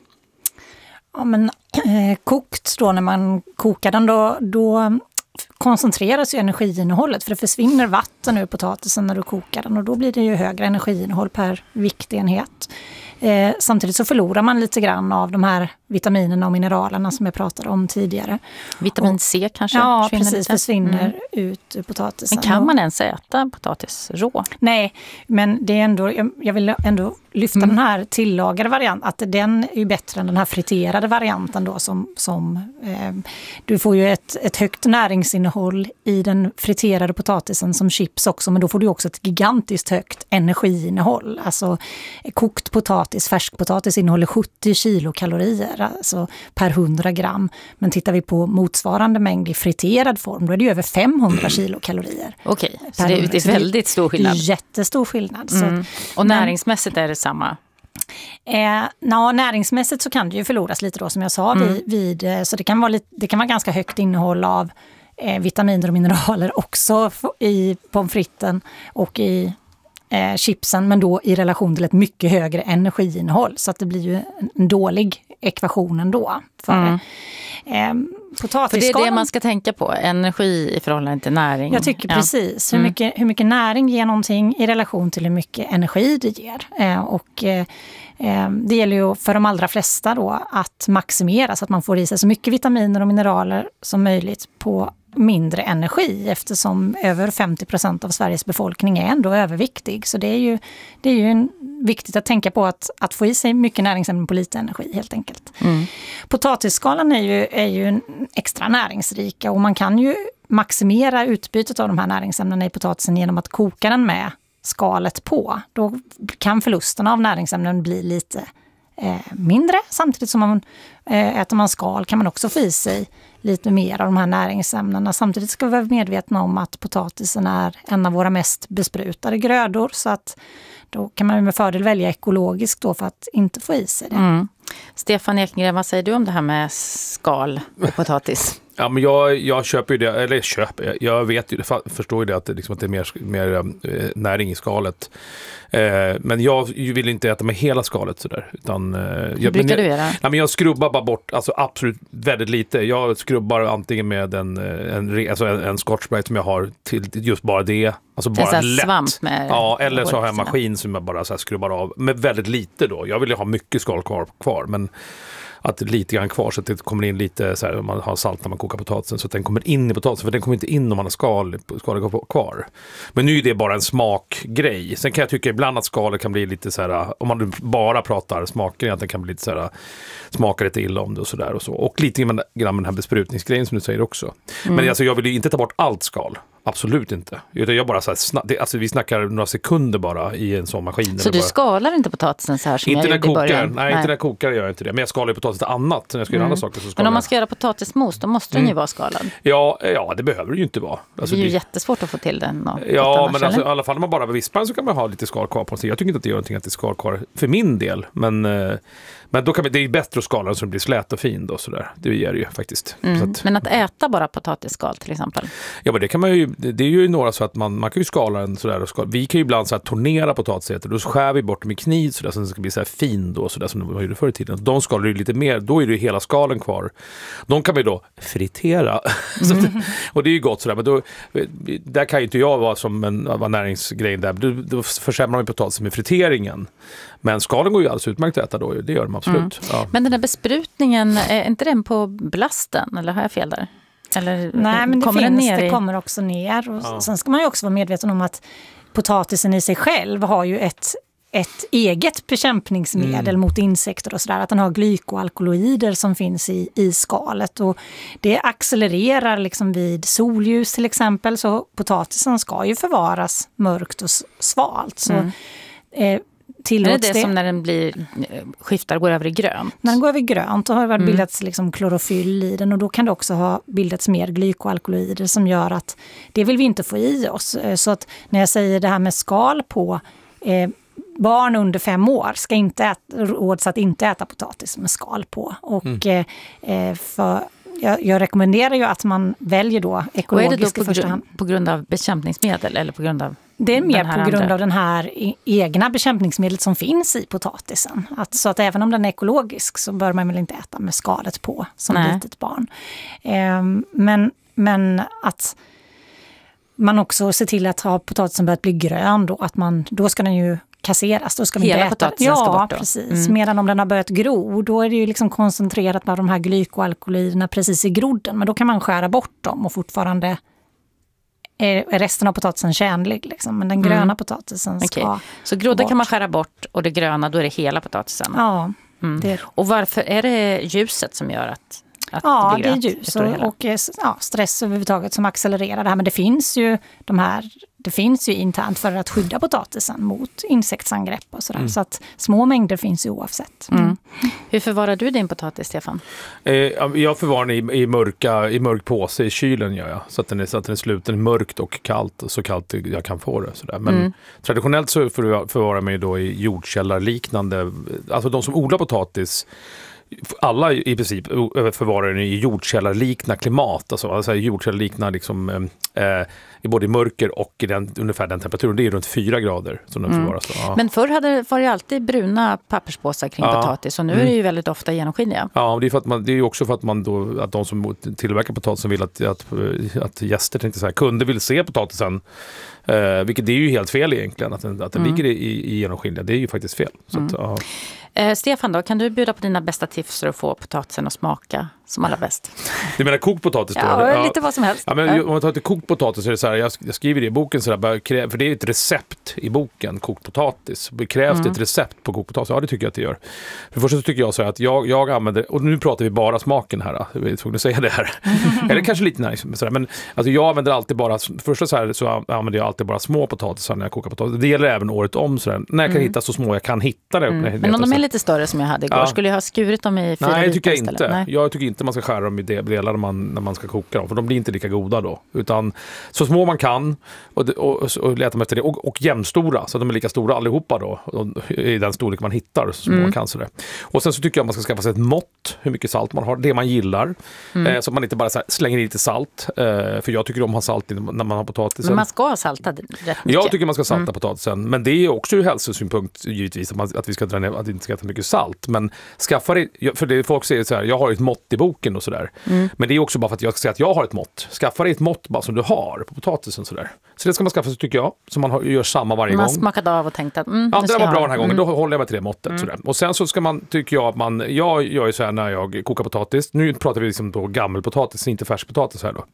Ja, men eh, kokt då, när man kokar den då, då koncentreras ju energiinnehållet, för det försvinner vatten ur potatisen när du kokar den, och då blir det ju högre energiinnehåll per viktenhet. Eh, samtidigt så förlorar man lite grann av de här vitaminerna och mineralerna som jag pratade om tidigare. Vitamin C kanske? Ja, försvinner precis, lite. försvinner mm. ut ur potatisen. Men kan man ens äta potatis rå? Nej, men det är ändå, jag vill ändå lyfta mm. den här tillagade varianten, att den är ju bättre än den här friterade varianten då, som, som eh, du får ju ett, ett högt näringsinnehåll i den friterade potatisen som chips också, men då får du också ett gigantiskt högt energiinnehåll. Alltså kokt potatis, färskpotatis innehåller sjuttio kilokalorier alltså per hundra gram, men tittar vi på motsvarande mängd i friterad form, då är det över femhundra kilokalorier. Okej, okay, så det är, det är väldigt stor skillnad. Jättestor skillnad. Mm. Så, och näringsmässigt är det samma? Eh, na, näringsmässigt så kan det ju förloras lite då, som jag sa, mm. vid, vid, så det kan, vara lite, det kan vara ganska högt innehåll av eh, vitaminer och mineraler också i pommes fritesen och i eh, chipsen, men då i relation till ett mycket högre energiinnehåll, så att det blir ju en, en dålig ekvation ändå för mm. det. Eh, För det är det man ska tänka på, energi i förhållande till näring. Jag tycker ja. precis. Hur, Mm. mycket, hur mycket näring ger någonting i relation till hur mycket energi det ger. Eh, och eh, det gäller ju för de allra flesta då att maximera så att man får i sig så mycket vitaminer och mineraler som möjligt på mindre energi, eftersom över femtio procent av Sveriges befolkning är ändå överviktig. Så det är ju, det är ju en, viktigt att tänka på att, att få i sig mycket näringsämnen på lite energi helt enkelt. Mm. Potatisskalan är ju, är ju en extra näringsrika och man kan ju maximera utbytet av de här näringsämnena i potatisen genom att koka den med skalet på. Då kan förlusterna av näringsämnen bli lite eh, mindre. Samtidigt som man eh, äter man skal kan man också få i sig lite mer av de här näringsämnena. Samtidigt ska vi vara medvetna om att potatisen är en av våra mest besprutade grödor, så att då kan man med fördel välja ekologiskt då för att inte få i sig det. Mm. Stefan Ekengren, vad säger du om det här med skal och potatis? Ja, men jag, jag köper ju det, eller köper, jag vet ju, förstår ju det att det, liksom, att det är mer, mer äh, näring i skalet. Eh, men jag vill inte äta med hela skalet sådär. Utan, eh, Hur jag, brukar men, du göra? Nej, men jag skrubbar bara bort, alltså absolut väldigt lite. Jag skrubbar antingen med en, en, alltså en, en Scotch-Brite som jag har till till just bara det. Alltså bara så lätt. Svamp med ja, eller så har jag en hård- maskin som jag bara så här skrubbar av. Med väldigt lite då. Jag vill ju ha mycket skal kvar, kvar men att lite grann kvar så att det kommer in lite så här, om man har salt när man kokar potatisen, så att den kommer in i potatisen, för den kommer inte in om man har skal, skal kvar. Men nu är det bara en smakgrej. Sen kan jag tycka ibland att skalet kan bli lite så här, om man bara pratar smaker, att den kan bli lite så här, smaka lite illa om det och så där och så. Och lite grann med den här besprutningsgrejen som du säger också. Mm. Men alltså, jag vill ju inte ta bort allt skal. Absolut inte. Utan jag bara så här, snabb, det, alltså vi snackar några sekunder bara i en sån maskin. Så du bara, skalar inte potatisen så här som inte jag när gjorde i kokar, början? nej, nej, inte när jag kokar gör jag inte det. Men jag skalar ju potatis till annat. När jag ska göra Mm. andra saker så skalar Men om man jag. ska göra potatismos, då måste den ju vara skalad. Ja, ja, det behöver det ju inte vara. Alltså, det är ju det- jättesvårt att få till den. Och Ja, annars, men alltså, i eller? alla fall när man bara vispar så kan man ha lite skal kvar på sig. Jag tycker inte att det gör någonting att det är skal kvar för min del. Men, eh, men då kan vi, det är ju bättre att skala den så den blir slät och fin då, sådär. Det gör det ju faktiskt. Mm. Så att, Men att äta bara potatisskal till exempel. ja, men det kan man ju, det det är ju några så att man, man kan ju skala den sådär. Och skala. Vi kan ju ibland så här tornera potatisäter. Då skär vi bort dem i kniv sådär så den ska bli så här fin då, sådär som de gjorde förr i tiden. De skalar ju lite mer, då är det ju hela skalen kvar. De kan vi då fritera. Så att, och det är ju gott sådär, men då, där kan ju inte jag vara som en vara näringsgrej där. Då, då försämrar man ju potatisen med friteringen. Men skalen går ju alldeles utmärkt att äta då, det gör de absolut. Mm. Ja. Men den där besprutningen, är inte den på blasten? Eller har jag fel där? Eller Nej, men det kommer finns, den ner det i... kommer också ner. Och Ja. Sen ska man ju också vara medveten om att potatisen i sig själv har ju ett, ett eget bekämpningsmedel Mm. mot insekter och sådär. Att den har glykoalkaloider som finns i, i skalet. Och det accelererar liksom vid solljus till exempel. Så potatisen ska ju förvaras mörkt och s- svalt. Så, Mm. eh, Är det tillåts det det, som när den blir skiftar går över i grönt? när den går över grönt, då har det Mm. bildats liksom klorofyll i den och då kan det också ha bildats mer glykoalkaloider som gör att det vill vi inte få i oss. Eh, Så att när jag säger det här med skal på, eh, barn under fem år ska inte äta, råds att inte äta potatis med skal på. Och Mm. eh, eh, för, jag, jag rekommenderar ju att man väljer då Och är det ekologiskt då i på, första hand. grund, på grund av bekämpningsmedel eller på grund av Det är mer den här på grund andra? av den här e- egna bekämpningsmedlet som finns i potatisen. Att, så att även om den är ekologisk så bör man väl inte äta med skalet på som Nej. litet barn. Ehm, men, men att man också ser till att ha potatisen börjat bli grön då, att man, då ska den ju kasseras. Då ska man Hela inte äta. potatisen ja, ska bort då? precis. Mm. Medan om den har börjat gro, då är det ju liksom koncentrerat av de här glykoalkaloiderna precis i grodden. Men då kan man skära bort dem och fortfarande är resten av potatisen tjänlig. Liksom. Men den gröna Mm. potatisen ska... Okej. Så grodda bort. kan man skära bort och det gröna, då är det hela potatisen. Ja, Mm. det, Och varför är det ljuset som gör att, att ja, det det blir är grönt? ljus Det står det och, hela. och eh, ja, stress överhuvudtaget som accelererar det här. Men det finns ju de här, det finns ju internt för att skydda potatisen mot insektsangrepp och sådär. Mm. Så att små mängder finns ju oavsett. Mm. Hur förvarar du din potatis, Stefan? Eh, jag förvarar den i, i, mörka, i mörk påse i kylen gör jag. Så att den är, så att den är sluten mörkt och kallt. Så kallt jag kan få det. Sådär. Men Mm. traditionellt så förvarar man ju då i jordkällarliknande. Alltså de som odlar potatis alla i princip förvarar den i jordkällarliknande klimat, alltså, alltså jordkällarliknande liksom, eh, i både mörker och i den, ungefär den temperaturen. Det är runt fyra grader som den mm. förvaras. Ja. Men förr hade, var det alltid bruna papperspåsar kring ja. potatis och nu mm. är det ju väldigt ofta genomskinliga. Ja, det är, för att man, det är ju också för att, man då, att de som tillverkar potatisen vill att, att, att gäster, tänkte så här, kunder vill se potatisen. Eh, vilket det är ju helt fel egentligen, att den, att den mm. ligger i, i genomskinliga. Det är ju faktiskt fel. Så mm. att, ja. eh, Stefan då, kan du bjuda på dina bästa tips för att få potatisen att smaka som allra bäst? Du menar kokt potatis då? Ja, ja, lite vad som helst. Ja, men om man tar till kokt potatis så är det så här, jag, jag skriver det i boken så där, för det är ett recept i boken, kokt potatis. Krävs mm. det ett recept på kokt potatis? Ja, det tycker jag att det gör. För först så tycker jag så här att jag, jag använder, och nu pratar vi bara smaken här, jag är tvungen att säga det här. Eller kanske lite näring, så där, men alltså jag använder alltid bara, först så här så använder jag alltid bara små potatisar när jag kokar potatis. Det gäller även året om så där, när jag kan mm. hitta så små jag kan hitta det. Mm. Men om de är lite större som jag hade igår, ja. skulle jag ha skurit dem i fyra? Nej, det tycker jag inte. Istället? Nej. Jag tycker inte man ska skära dem i delar när man, när man ska koka dem, för de blir inte lika goda då. Utan så små man kan och, och, och, och leta efter det. Och, och jämnstora, så de är lika stora allihopa då. Och, i den storlek man hittar, så små mm. man kan sådär. Och sen så tycker jag man ska skaffa sig ett mått, hur mycket salt man har, det man gillar. Mm. Eh, så att man inte bara så här, slänger i lite salt. Eh, för jag tycker om att ha salt när man har potatisen. Men man ska ha salta rätt mycket. Jag tycker man ska salta mm. potatisen. Men det är också ur hälsosynpunkt givetvis att, man, att vi ska dra ner, att vi inte ska äta mycket salt. Men skaffa det, för det folk säger så här, jag har ett mått i boken och sådär. Mm. Men det är också bara för att jag ska säga att jag har ett mått. Skaffa dig ett mått bara som du har på potatisen sådär. Så det ska man skaffa sig tycker jag. Så man har, gör samma varje man gång. Man smakade av och tänkte att mm, ja, det var bra den här gången. Mm. Då håller jag mig till det måttet. Mm. Sådär. Och sen så ska man, tycker jag att man, jag gör ju så här när jag kokar potatis. Nu pratar vi liksom då gammelpotatis, inte färskpotatis här då.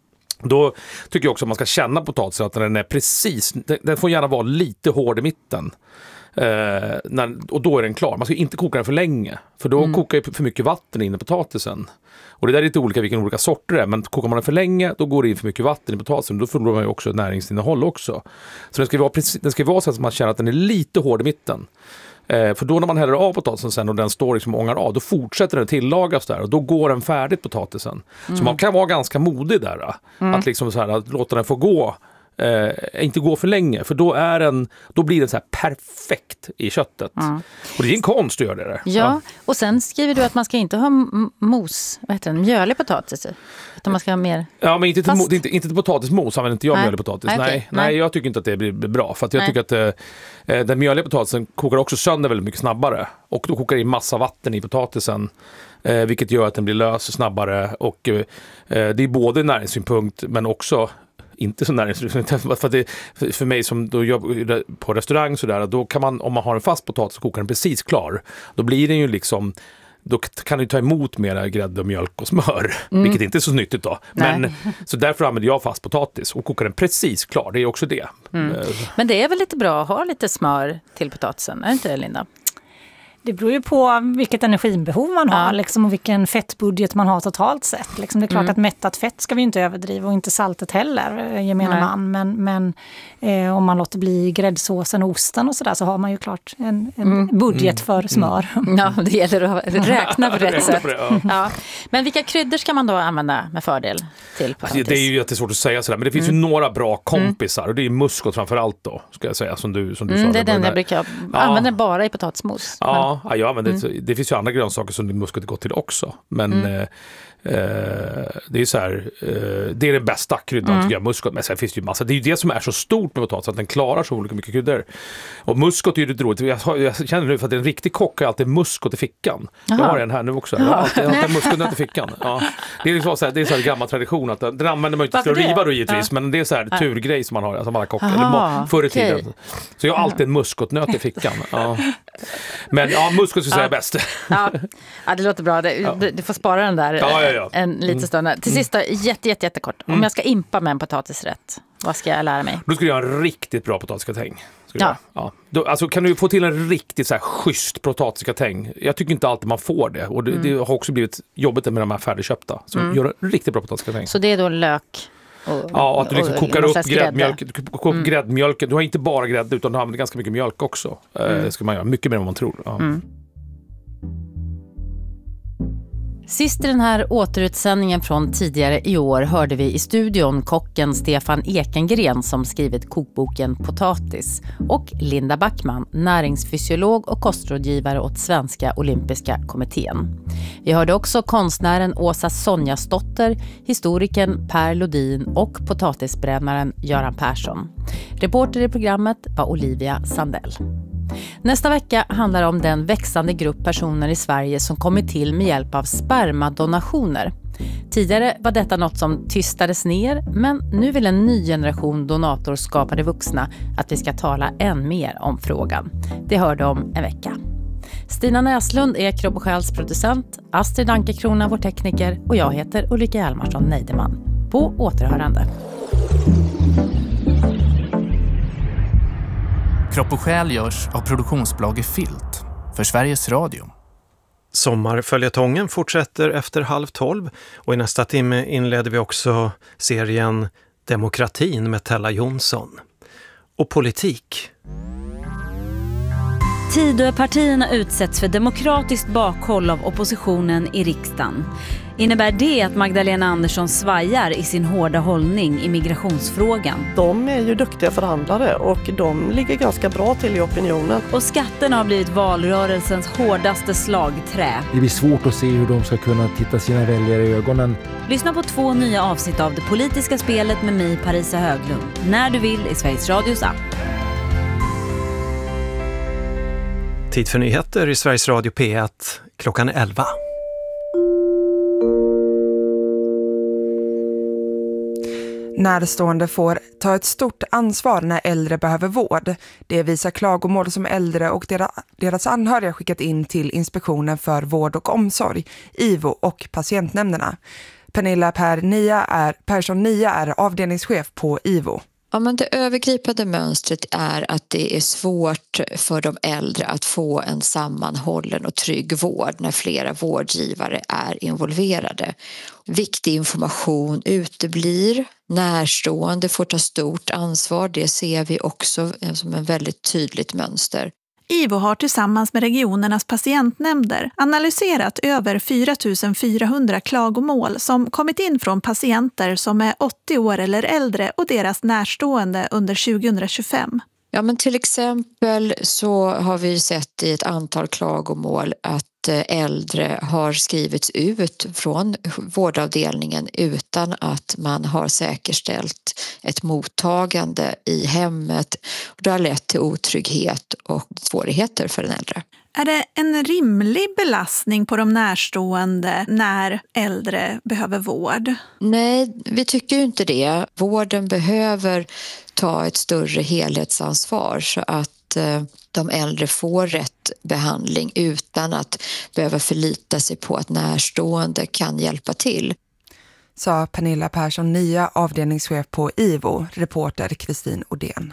Då tycker jag också att man ska känna potatisen att den är precis, den, den får gärna vara lite hård i mitten. Uh, när, och då är den klar. Man ska inte koka den för länge, för då mm. kokar ju för mycket vatten in i potatisen. Och det där är lite olika vilken olika sorter det är, men kokar man den för länge då går det in för mycket vatten i potatisen, då förlorar man ju också näringsinnehåll också. Så den ska vara, precis, den ska vara så att man känner att den är lite hård i mitten. Uh, för då när man häller av potatisen sen och den står liksom ångar av, då fortsätter den tillagas där och då går den färdigt potatisen. Mm. Så man kan vara ganska modig där. Mm. Att liksom så här, att låta den få gå. Eh, inte gå för länge, för då är den, då blir den så här perfekt i köttet. Mm. Och det är en konst att göra det där. Ja, ja, och sen skriver du att man ska inte ha m- mos, vad heter det, mjölig potatis, utan man ska ha mer. Ja, men inte till, mo- inte, inte till potatismos använder inte jag nej. mjölig potatis. Nej, nej, nej. nej, jag tycker inte att det blir bra, för att jag nej. tycker att eh, den mjöliga potatisen kokar också sönder väldigt mycket snabbare, och då kokar det i massa vatten i potatisen. Eh, vilket gör att den blir lös snabbare, och eh, det är både näringssynpunkt men också inte så näringsriktigt, för det för mig som då jobbar på restaurang så där, då kan man, om man har en fast potatis och kokar den precis klar, då blir den ju liksom, då kan du ta emot mer grädde och mjölk och smör, mm. vilket inte är så nyttigt då. Men, så därför använder jag fast potatis och kokar den precis klar, det är också det. Mm. Men det är väl lite bra att ha lite smör till potatisen, är det inte det, Linda? Det beror ju på vilket energibehov man har, ja. liksom, och vilken fettbudget man har totalt sett. Liksom, det är klart mm. att mättat fett ska vi inte överdriva, och inte saltet heller, gemene man. Men, men eh, om man låter bli gräddsåsen och osten och sådär, så har man ju klart en, en mm. budget för smör. Mm. Ja, det gäller att räkna på rätt sätt. Ja. Ja. Men vilka kryddor ska man då använda med fördel till potatis? Det är ju jättesvårt att säga sådär, men det finns mm. ju några bra kompisar, och det är muskot framförallt då, ska jag säga, som du, som du mm, sa. Det är den jag brukar ja. använda bara i potatismos. Ja. Ja, ja, men det, mm. det finns ju andra grönsaker som muskot är gott till också. Men mm. eh, eh, det är så här, eh, det är den bästa kryddan mm. tycker jag, muskot. Men sen finns det ju massa, det är ju det som är så stort med potatis, att den klarar så olika mycket kryddor. Och muskot är ju lite roligt. Jag, jag känner nu för att en riktig kock har alltid muskot i fickan. Aha. Jag har en här nu också. Jag har alltid, jag har alltid muskot i fickan. Ja. Det är liksom så här, det är så här gammal tradition att den använder man inte för att riva då givetvis, ja. men det är så här turgrej som man har, alltså man har kock, eller förr i tiden. Okay. Så jag har alltid en muskotnöt i fickan. Ja. Men ja, muskot skulle säga ja. bäst. Ja. Ja, det låter bra. Du, ja. du får spara den där ja, ja, ja. en liten stund. Mm. Till sist då, jätte, jätte, jättekort. Mm. Om jag ska impa med en potatisrätt, vad ska jag lära mig? Då skulle jag ha en riktigt bra potatisgratäng. Ja. Ja. Då, alltså, kan du få till en riktigt så här schysst potatisgratäng? Jag tycker inte alltid man får det. Och det, mm. det har också blivit jobbigt med de här färdigköpta. Så mm. gör en riktigt bra potatisgratäng. Så det är då lök? Och, ja, att du liksom och, kokar och upp gräddmjölk, mm. gräddmjölken. Du har inte bara grädde, utan du använder ganska mycket mjölk också. Mm. Det ska man göra mycket mer än vad man tror. Ja. Mm. Sist i den här återutsändningen från tidigare i år hörde vi i studion kocken Stefan Ekengren som skrivit kokboken Potatis och Linda Backman, näringsfysiolog och kostrådgivare åt Svenska Olympiska kommittén. Vi hörde också konstnären Åsa Sonjasdotter, historikern Per Lodin och potatisbrännaren Göran Persson. Reporter i programmet var Olivia Sandell. Nästa vecka handlar om den växande grupp personer i Sverige som kommit till med hjälp av spermadonationer. Tidigare var detta något som tystades ner, men nu vill en ny generation donatorskapade vuxna att vi ska tala än mer om frågan. Det hörde om en vecka. Stina Näslund är Kropp och Själs producent, Astrid Ankerkrona vår tekniker och jag heter Ulrika Hjalmarsson Neideman. På återhörande. Kropp och själ görs av produktionsbolaget Filt för Sveriges Radio. Sommarföljetongen fortsätter efter halv tolv och i nästa timme inleder vi också serien Demokratin med Tella Jonsson. Och politik. Tidöpartierna utsätts för demokratiskt bakhåll av oppositionen i riksdagen. Innebär det att Magdalena Andersson svajar i sin hårda hållning i migrationsfrågan? De är ju duktiga förhandlare och de ligger ganska bra till i opinionen. Och skatterna har blivit valrörelsens hårdaste slagträ. Det blir svårt att se hur de ska kunna titta sina väljare i ögonen. Lyssna på två nya avsnitt av Det politiska spelet med mig, Parisa Höglund. När du vill i Sveriges Radios app. Tid för nyheter i Sveriges Radio P ett klockan elva. Närstående får ta ett stort ansvar när äldre behöver vård. Det visar klagomål som äldre och deras anhöriga skickat in till Inspektionen för vård och omsorg, I V O och patientnämnderna. Pernilla Per Nia är, Persson Nia är avdelningschef på I V O. Ja, men det övergripande mönstret är att det är svårt för de äldre att få en sammanhållen och trygg vård när flera vårdgivare är involverade. Viktig information uteblir, närstående får ta stort ansvar, det ser vi också som en väldigt tydligt mönster. I V O har tillsammans med regionernas patientnämnder analyserat över fyra tusen fyrahundra klagomål som kommit in från patienter som är åttio år eller äldre och deras närstående under tjugohundratjugofem. Ja, men till exempel så har vi sett i ett antal klagomål att äldre har skrivits ut från vårdavdelningen utan att man har säkerställt ett mottagande i hemmet. Det har lett till otrygghet och svårigheter för den äldre. Är det en rimlig belastning på de närstående när äldre behöver vård? Nej, vi tycker ju inte det. Vården behöver ta ett större helhetsansvar så att eh, de äldre får rätt behandling utan att behöva förlita sig på att närstående kan hjälpa till. Sa Pernilla Persson Nia, avdelningschef på I V O, reporter Kristin Odén.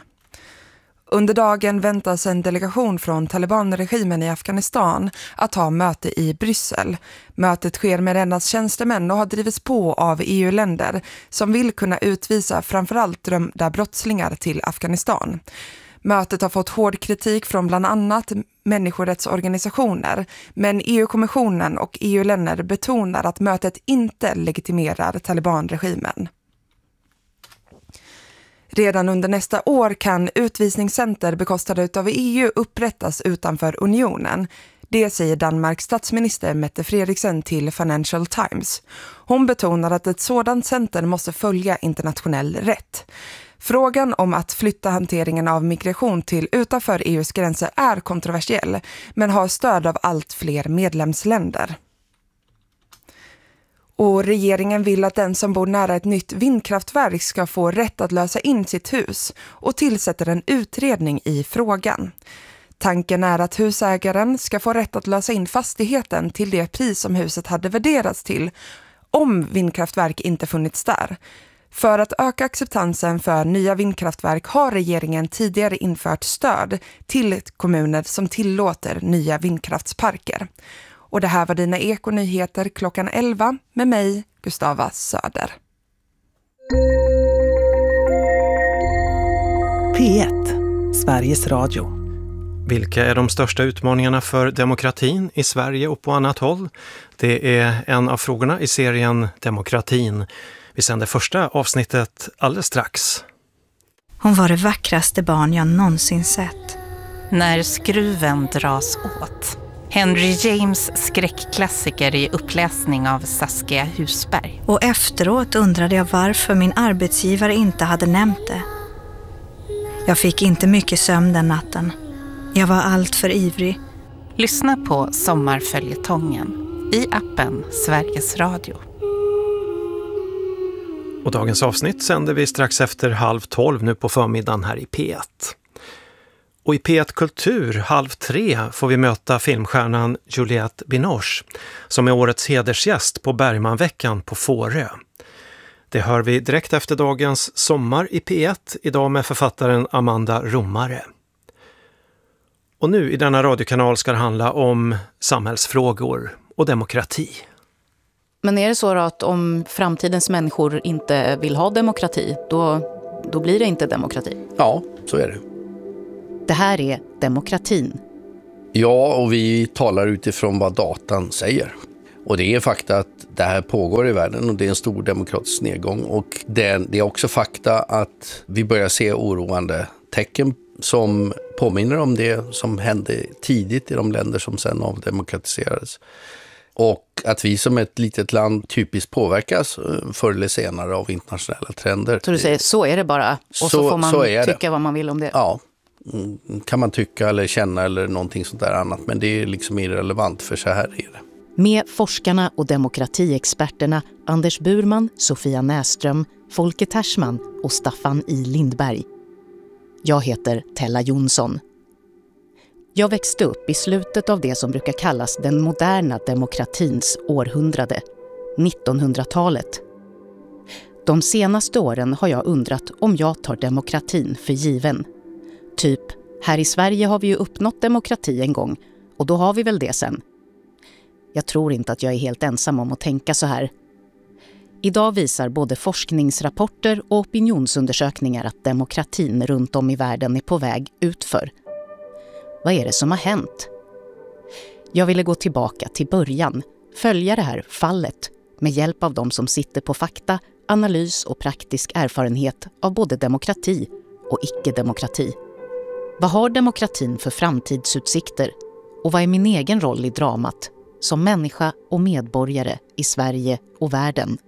Under dagen väntas en delegation från Taliban-regimen i Afghanistan att ha möte i Bryssel. Mötet sker med endast tjänstemän och har drivits på av E U-länder som vill kunna utvisa framförallt dömda brottslingar till Afghanistan. Mötet har fått hård kritik från bland annat människorättsorganisationer, men E U-kommissionen och E U-länder betonar att mötet inte legitimerar Taliban-regimen. Redan under nästa år kan utvisningscenter bekostade av E U upprättas utanför unionen. Det säger Danmarks statsminister Mette Frederiksen till Financial Times. Hon betonar att ett sådant center måste följa internationell rätt. Frågan om att flytta hanteringen av migration till utanför E U:s gränser är kontroversiell, men har stöd av allt fler medlemsländer. Och regeringen vill att den som bor nära ett nytt vindkraftverk ska få rätt att lösa in sitt hus och tillsätter en utredning i frågan. Tanken är att husägaren ska få rätt att lösa in fastigheten till det pris som huset hade värderats till om vindkraftverk inte funnits där. För att öka acceptansen för nya vindkraftverk har regeringen tidigare infört stöd till kommuner som tillåter nya vindkraftsparker. Och det här var dina ekonyheter klockan elva med mig, Gustava Söder. P ett, Sveriges Radio. Vilka är de största utmaningarna för demokratin i Sverige och på annat håll? Det är en av frågorna i serien Demokratin. Vi sänder första avsnittet alldeles strax. Hon var det vackraste barn jag någonsin sett. När skruven dras åt. Henry James skräckklassiker i uppläsning av Saskia Husberg. Och efteråt undrade jag varför min arbetsgivare inte hade nämnt det. Jag fick inte mycket sömn den natten. Jag var allt för ivrig. Lyssna på Sommarföljetongen i appen Sveriges Radio. Och dagens avsnitt sänder vi strax efter halv tolv nu på förmiddagen här i P ett. Och i P ett Kultur halv tre får vi möta filmstjärnan Juliette Binoche som är årets hedersgäst på Bergmanveckan på Fårö. Det hör vi direkt efter dagens Sommar i P ett, idag med författaren Amanda Romare. Och nu i denna radiokanal ska det handla om samhällsfrågor och demokrati. Men är det så att om framtidens människor inte vill ha demokrati, då, då blir det inte demokrati? Ja, så är det. Det här är Demokratin. Ja, och vi talar utifrån vad datan säger. Och det är fakta att det här pågår i världen och det är en stor demokratisk nedgång. Och det, det är också fakta att vi börjar se oroande tecken som påminner om det som hände tidigt i de länder som sedan avdemokratiserades. Och att vi som ett litet land typiskt påverkas förr eller senare av internationella trender. Så du säger, så är det bara? Och så, så får man så tycka vad man vill om det? Ja, kan man tycka eller känna eller någonting sånt där annat. Men det är liksom irrelevant, för så här är det. Med forskarna och demokratiexperterna Anders Burman, Sofia Näström, Folke Tersman och Staffan I. Lindberg. Jag heter Tella Jonsson. Jag växte upp i slutet av det som brukar kallas den moderna demokratins århundrade, nittonhundratalet. De senaste åren har jag undrat om jag tar demokratin för given. Typ, här i Sverige har vi ju uppnått demokrati en gång och då har vi väl det sen. Jag tror inte att jag är helt ensam om att tänka så här. Idag visar både forskningsrapporter och opinionsundersökningar att demokratin runt om i världen är på väg utför. Vad är det som har hänt? Jag ville gå tillbaka till början, följa det här fallet med hjälp av de som sitter på fakta, analys och praktisk erfarenhet av både demokrati och icke-demokrati. Vad har demokratin för framtidsutsikter? Och vad är min egen roll i dramat som människa och medborgare i Sverige och världen?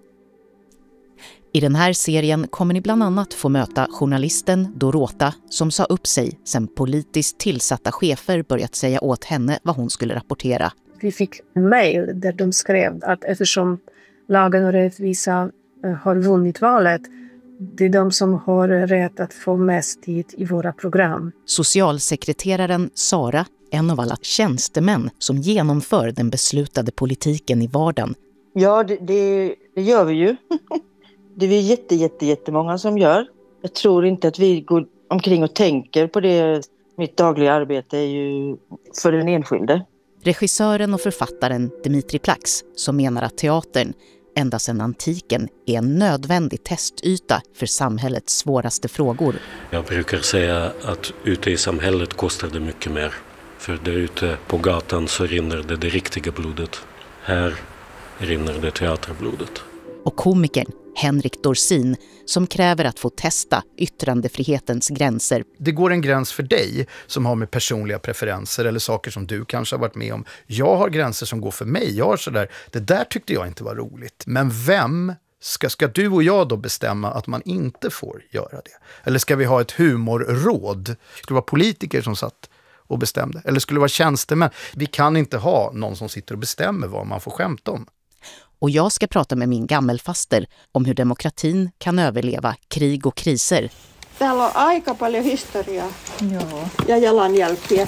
I den här serien kommer ni bland annat få möta journalisten Dorota som sa upp sig sen politiskt tillsatta chefer börjat säga åt henne vad hon skulle rapportera. Vi fick en mejl där de skrev att eftersom Lagen och rättvisa har vunnit valet, det är de som har rätt att få mest tid i våra program. Socialsekreteraren Sara, en av alla tjänstemän som genomför den beslutade politiken i vardagen. Ja, det, det, det gör vi ju. Det är vi jätte, jätte, jättemånga som gör. Jag tror inte att vi går omkring och tänker på det. Mitt dagliga arbete är ju för den enskilde. Regissören och författaren Dimitri Plax som menar att teatern ända sedan antiken är en nödvändig testyta för samhällets svåraste frågor. Jag brukar säga att ute i samhället kostar det mycket mer. För där ute på gatan så rinner det det riktiga blodet. Här rinner det teaterblodet. Och komikern Henrik Dorsin som kräver att få testa yttrandefrihetens gränser. Det går en gräns för dig som har med personliga preferenser eller saker som du kanske har varit med om. Jag har gränser som går för mig. Jag har sådär, det där tyckte jag inte var roligt. Men vem ska, ska du och jag då bestämma att man inte får göra det? Eller ska vi ha ett humorråd? Skulle det vara politiker som satt och bestämde? Eller skulle det vara tjänstemän? Vi kan inte ha någon som sitter och bestämmer vad man får skämta om. Och jag ska prata med min gammelfaster om hur demokratin kan överleva krig och kriser. Täällä on aika paljon historiaa ja jalanjälkiä.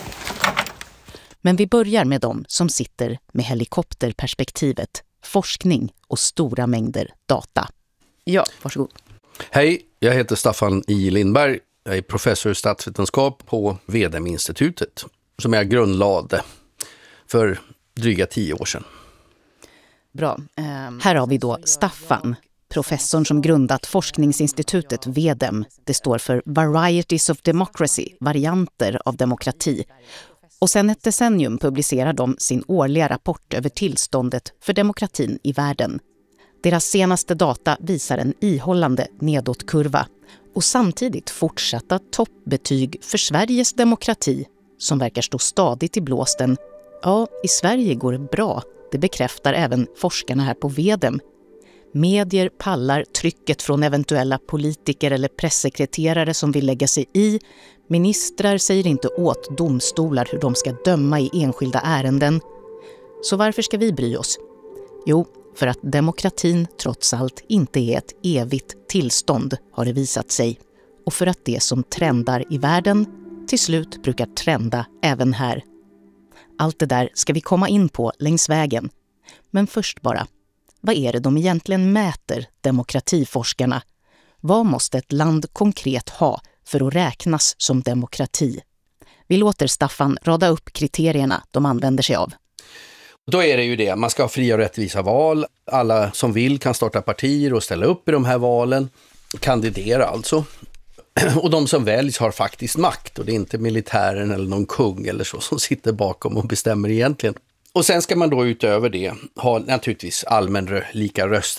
Men vi börjar med dem som sitter med helikopterperspektivet, forskning och stora mängder data. Ja, varsågod. Hej, jag heter Staffan I. Lindberg. Jag är professor i statsvetenskap på V D M-institutet som jag grundlade för dryga tio år sedan. Bra. Um, här har vi då Staffan professorn som grundat forskningsinstitutet VEDEM. Det står för Varieties of Democracy, varianter av demokrati. Och sedan ett decennium publicerar de sin årliga rapport över tillståndet för demokratin i världen. Deras senaste data visar en ihållande nedåtkurva och samtidigt fortsatta toppbetyg för Sveriges demokrati som verkar stå stadigt i blåsten. Ja, i Sverige går det bra. Det bekräftar även forskarna här på VEDEM. Medier pallar trycket från eventuella politiker eller pressekreterare som vill lägga sig i. Ministrar säger inte åt domstolar hur de ska döma i enskilda ärenden. Så varför ska vi bry oss? Jo, för att demokratin trots allt inte är ett evigt tillstånd, har det visat sig. Och för att det som trendar i världen till slut brukar trenda även här. Allt det där ska vi komma in på längs vägen. Men först bara, vad är det de egentligen mäter, demokratiforskarna? Vad måste ett land konkret ha för att räknas som demokrati? Vi låter Staffan rada upp kriterierna de använder sig av. Då är det ju det, man ska ha fria och rättvisa val. Alla som vill kan starta partier och ställa upp i de här valen. Kandidera alltså. Och de som väljs har faktiskt makt och det är inte militären eller någon kung eller så som sitter bakom och bestämmer egentligen. Och sen ska man då utöver det ha naturligtvis allmän lika rösträtt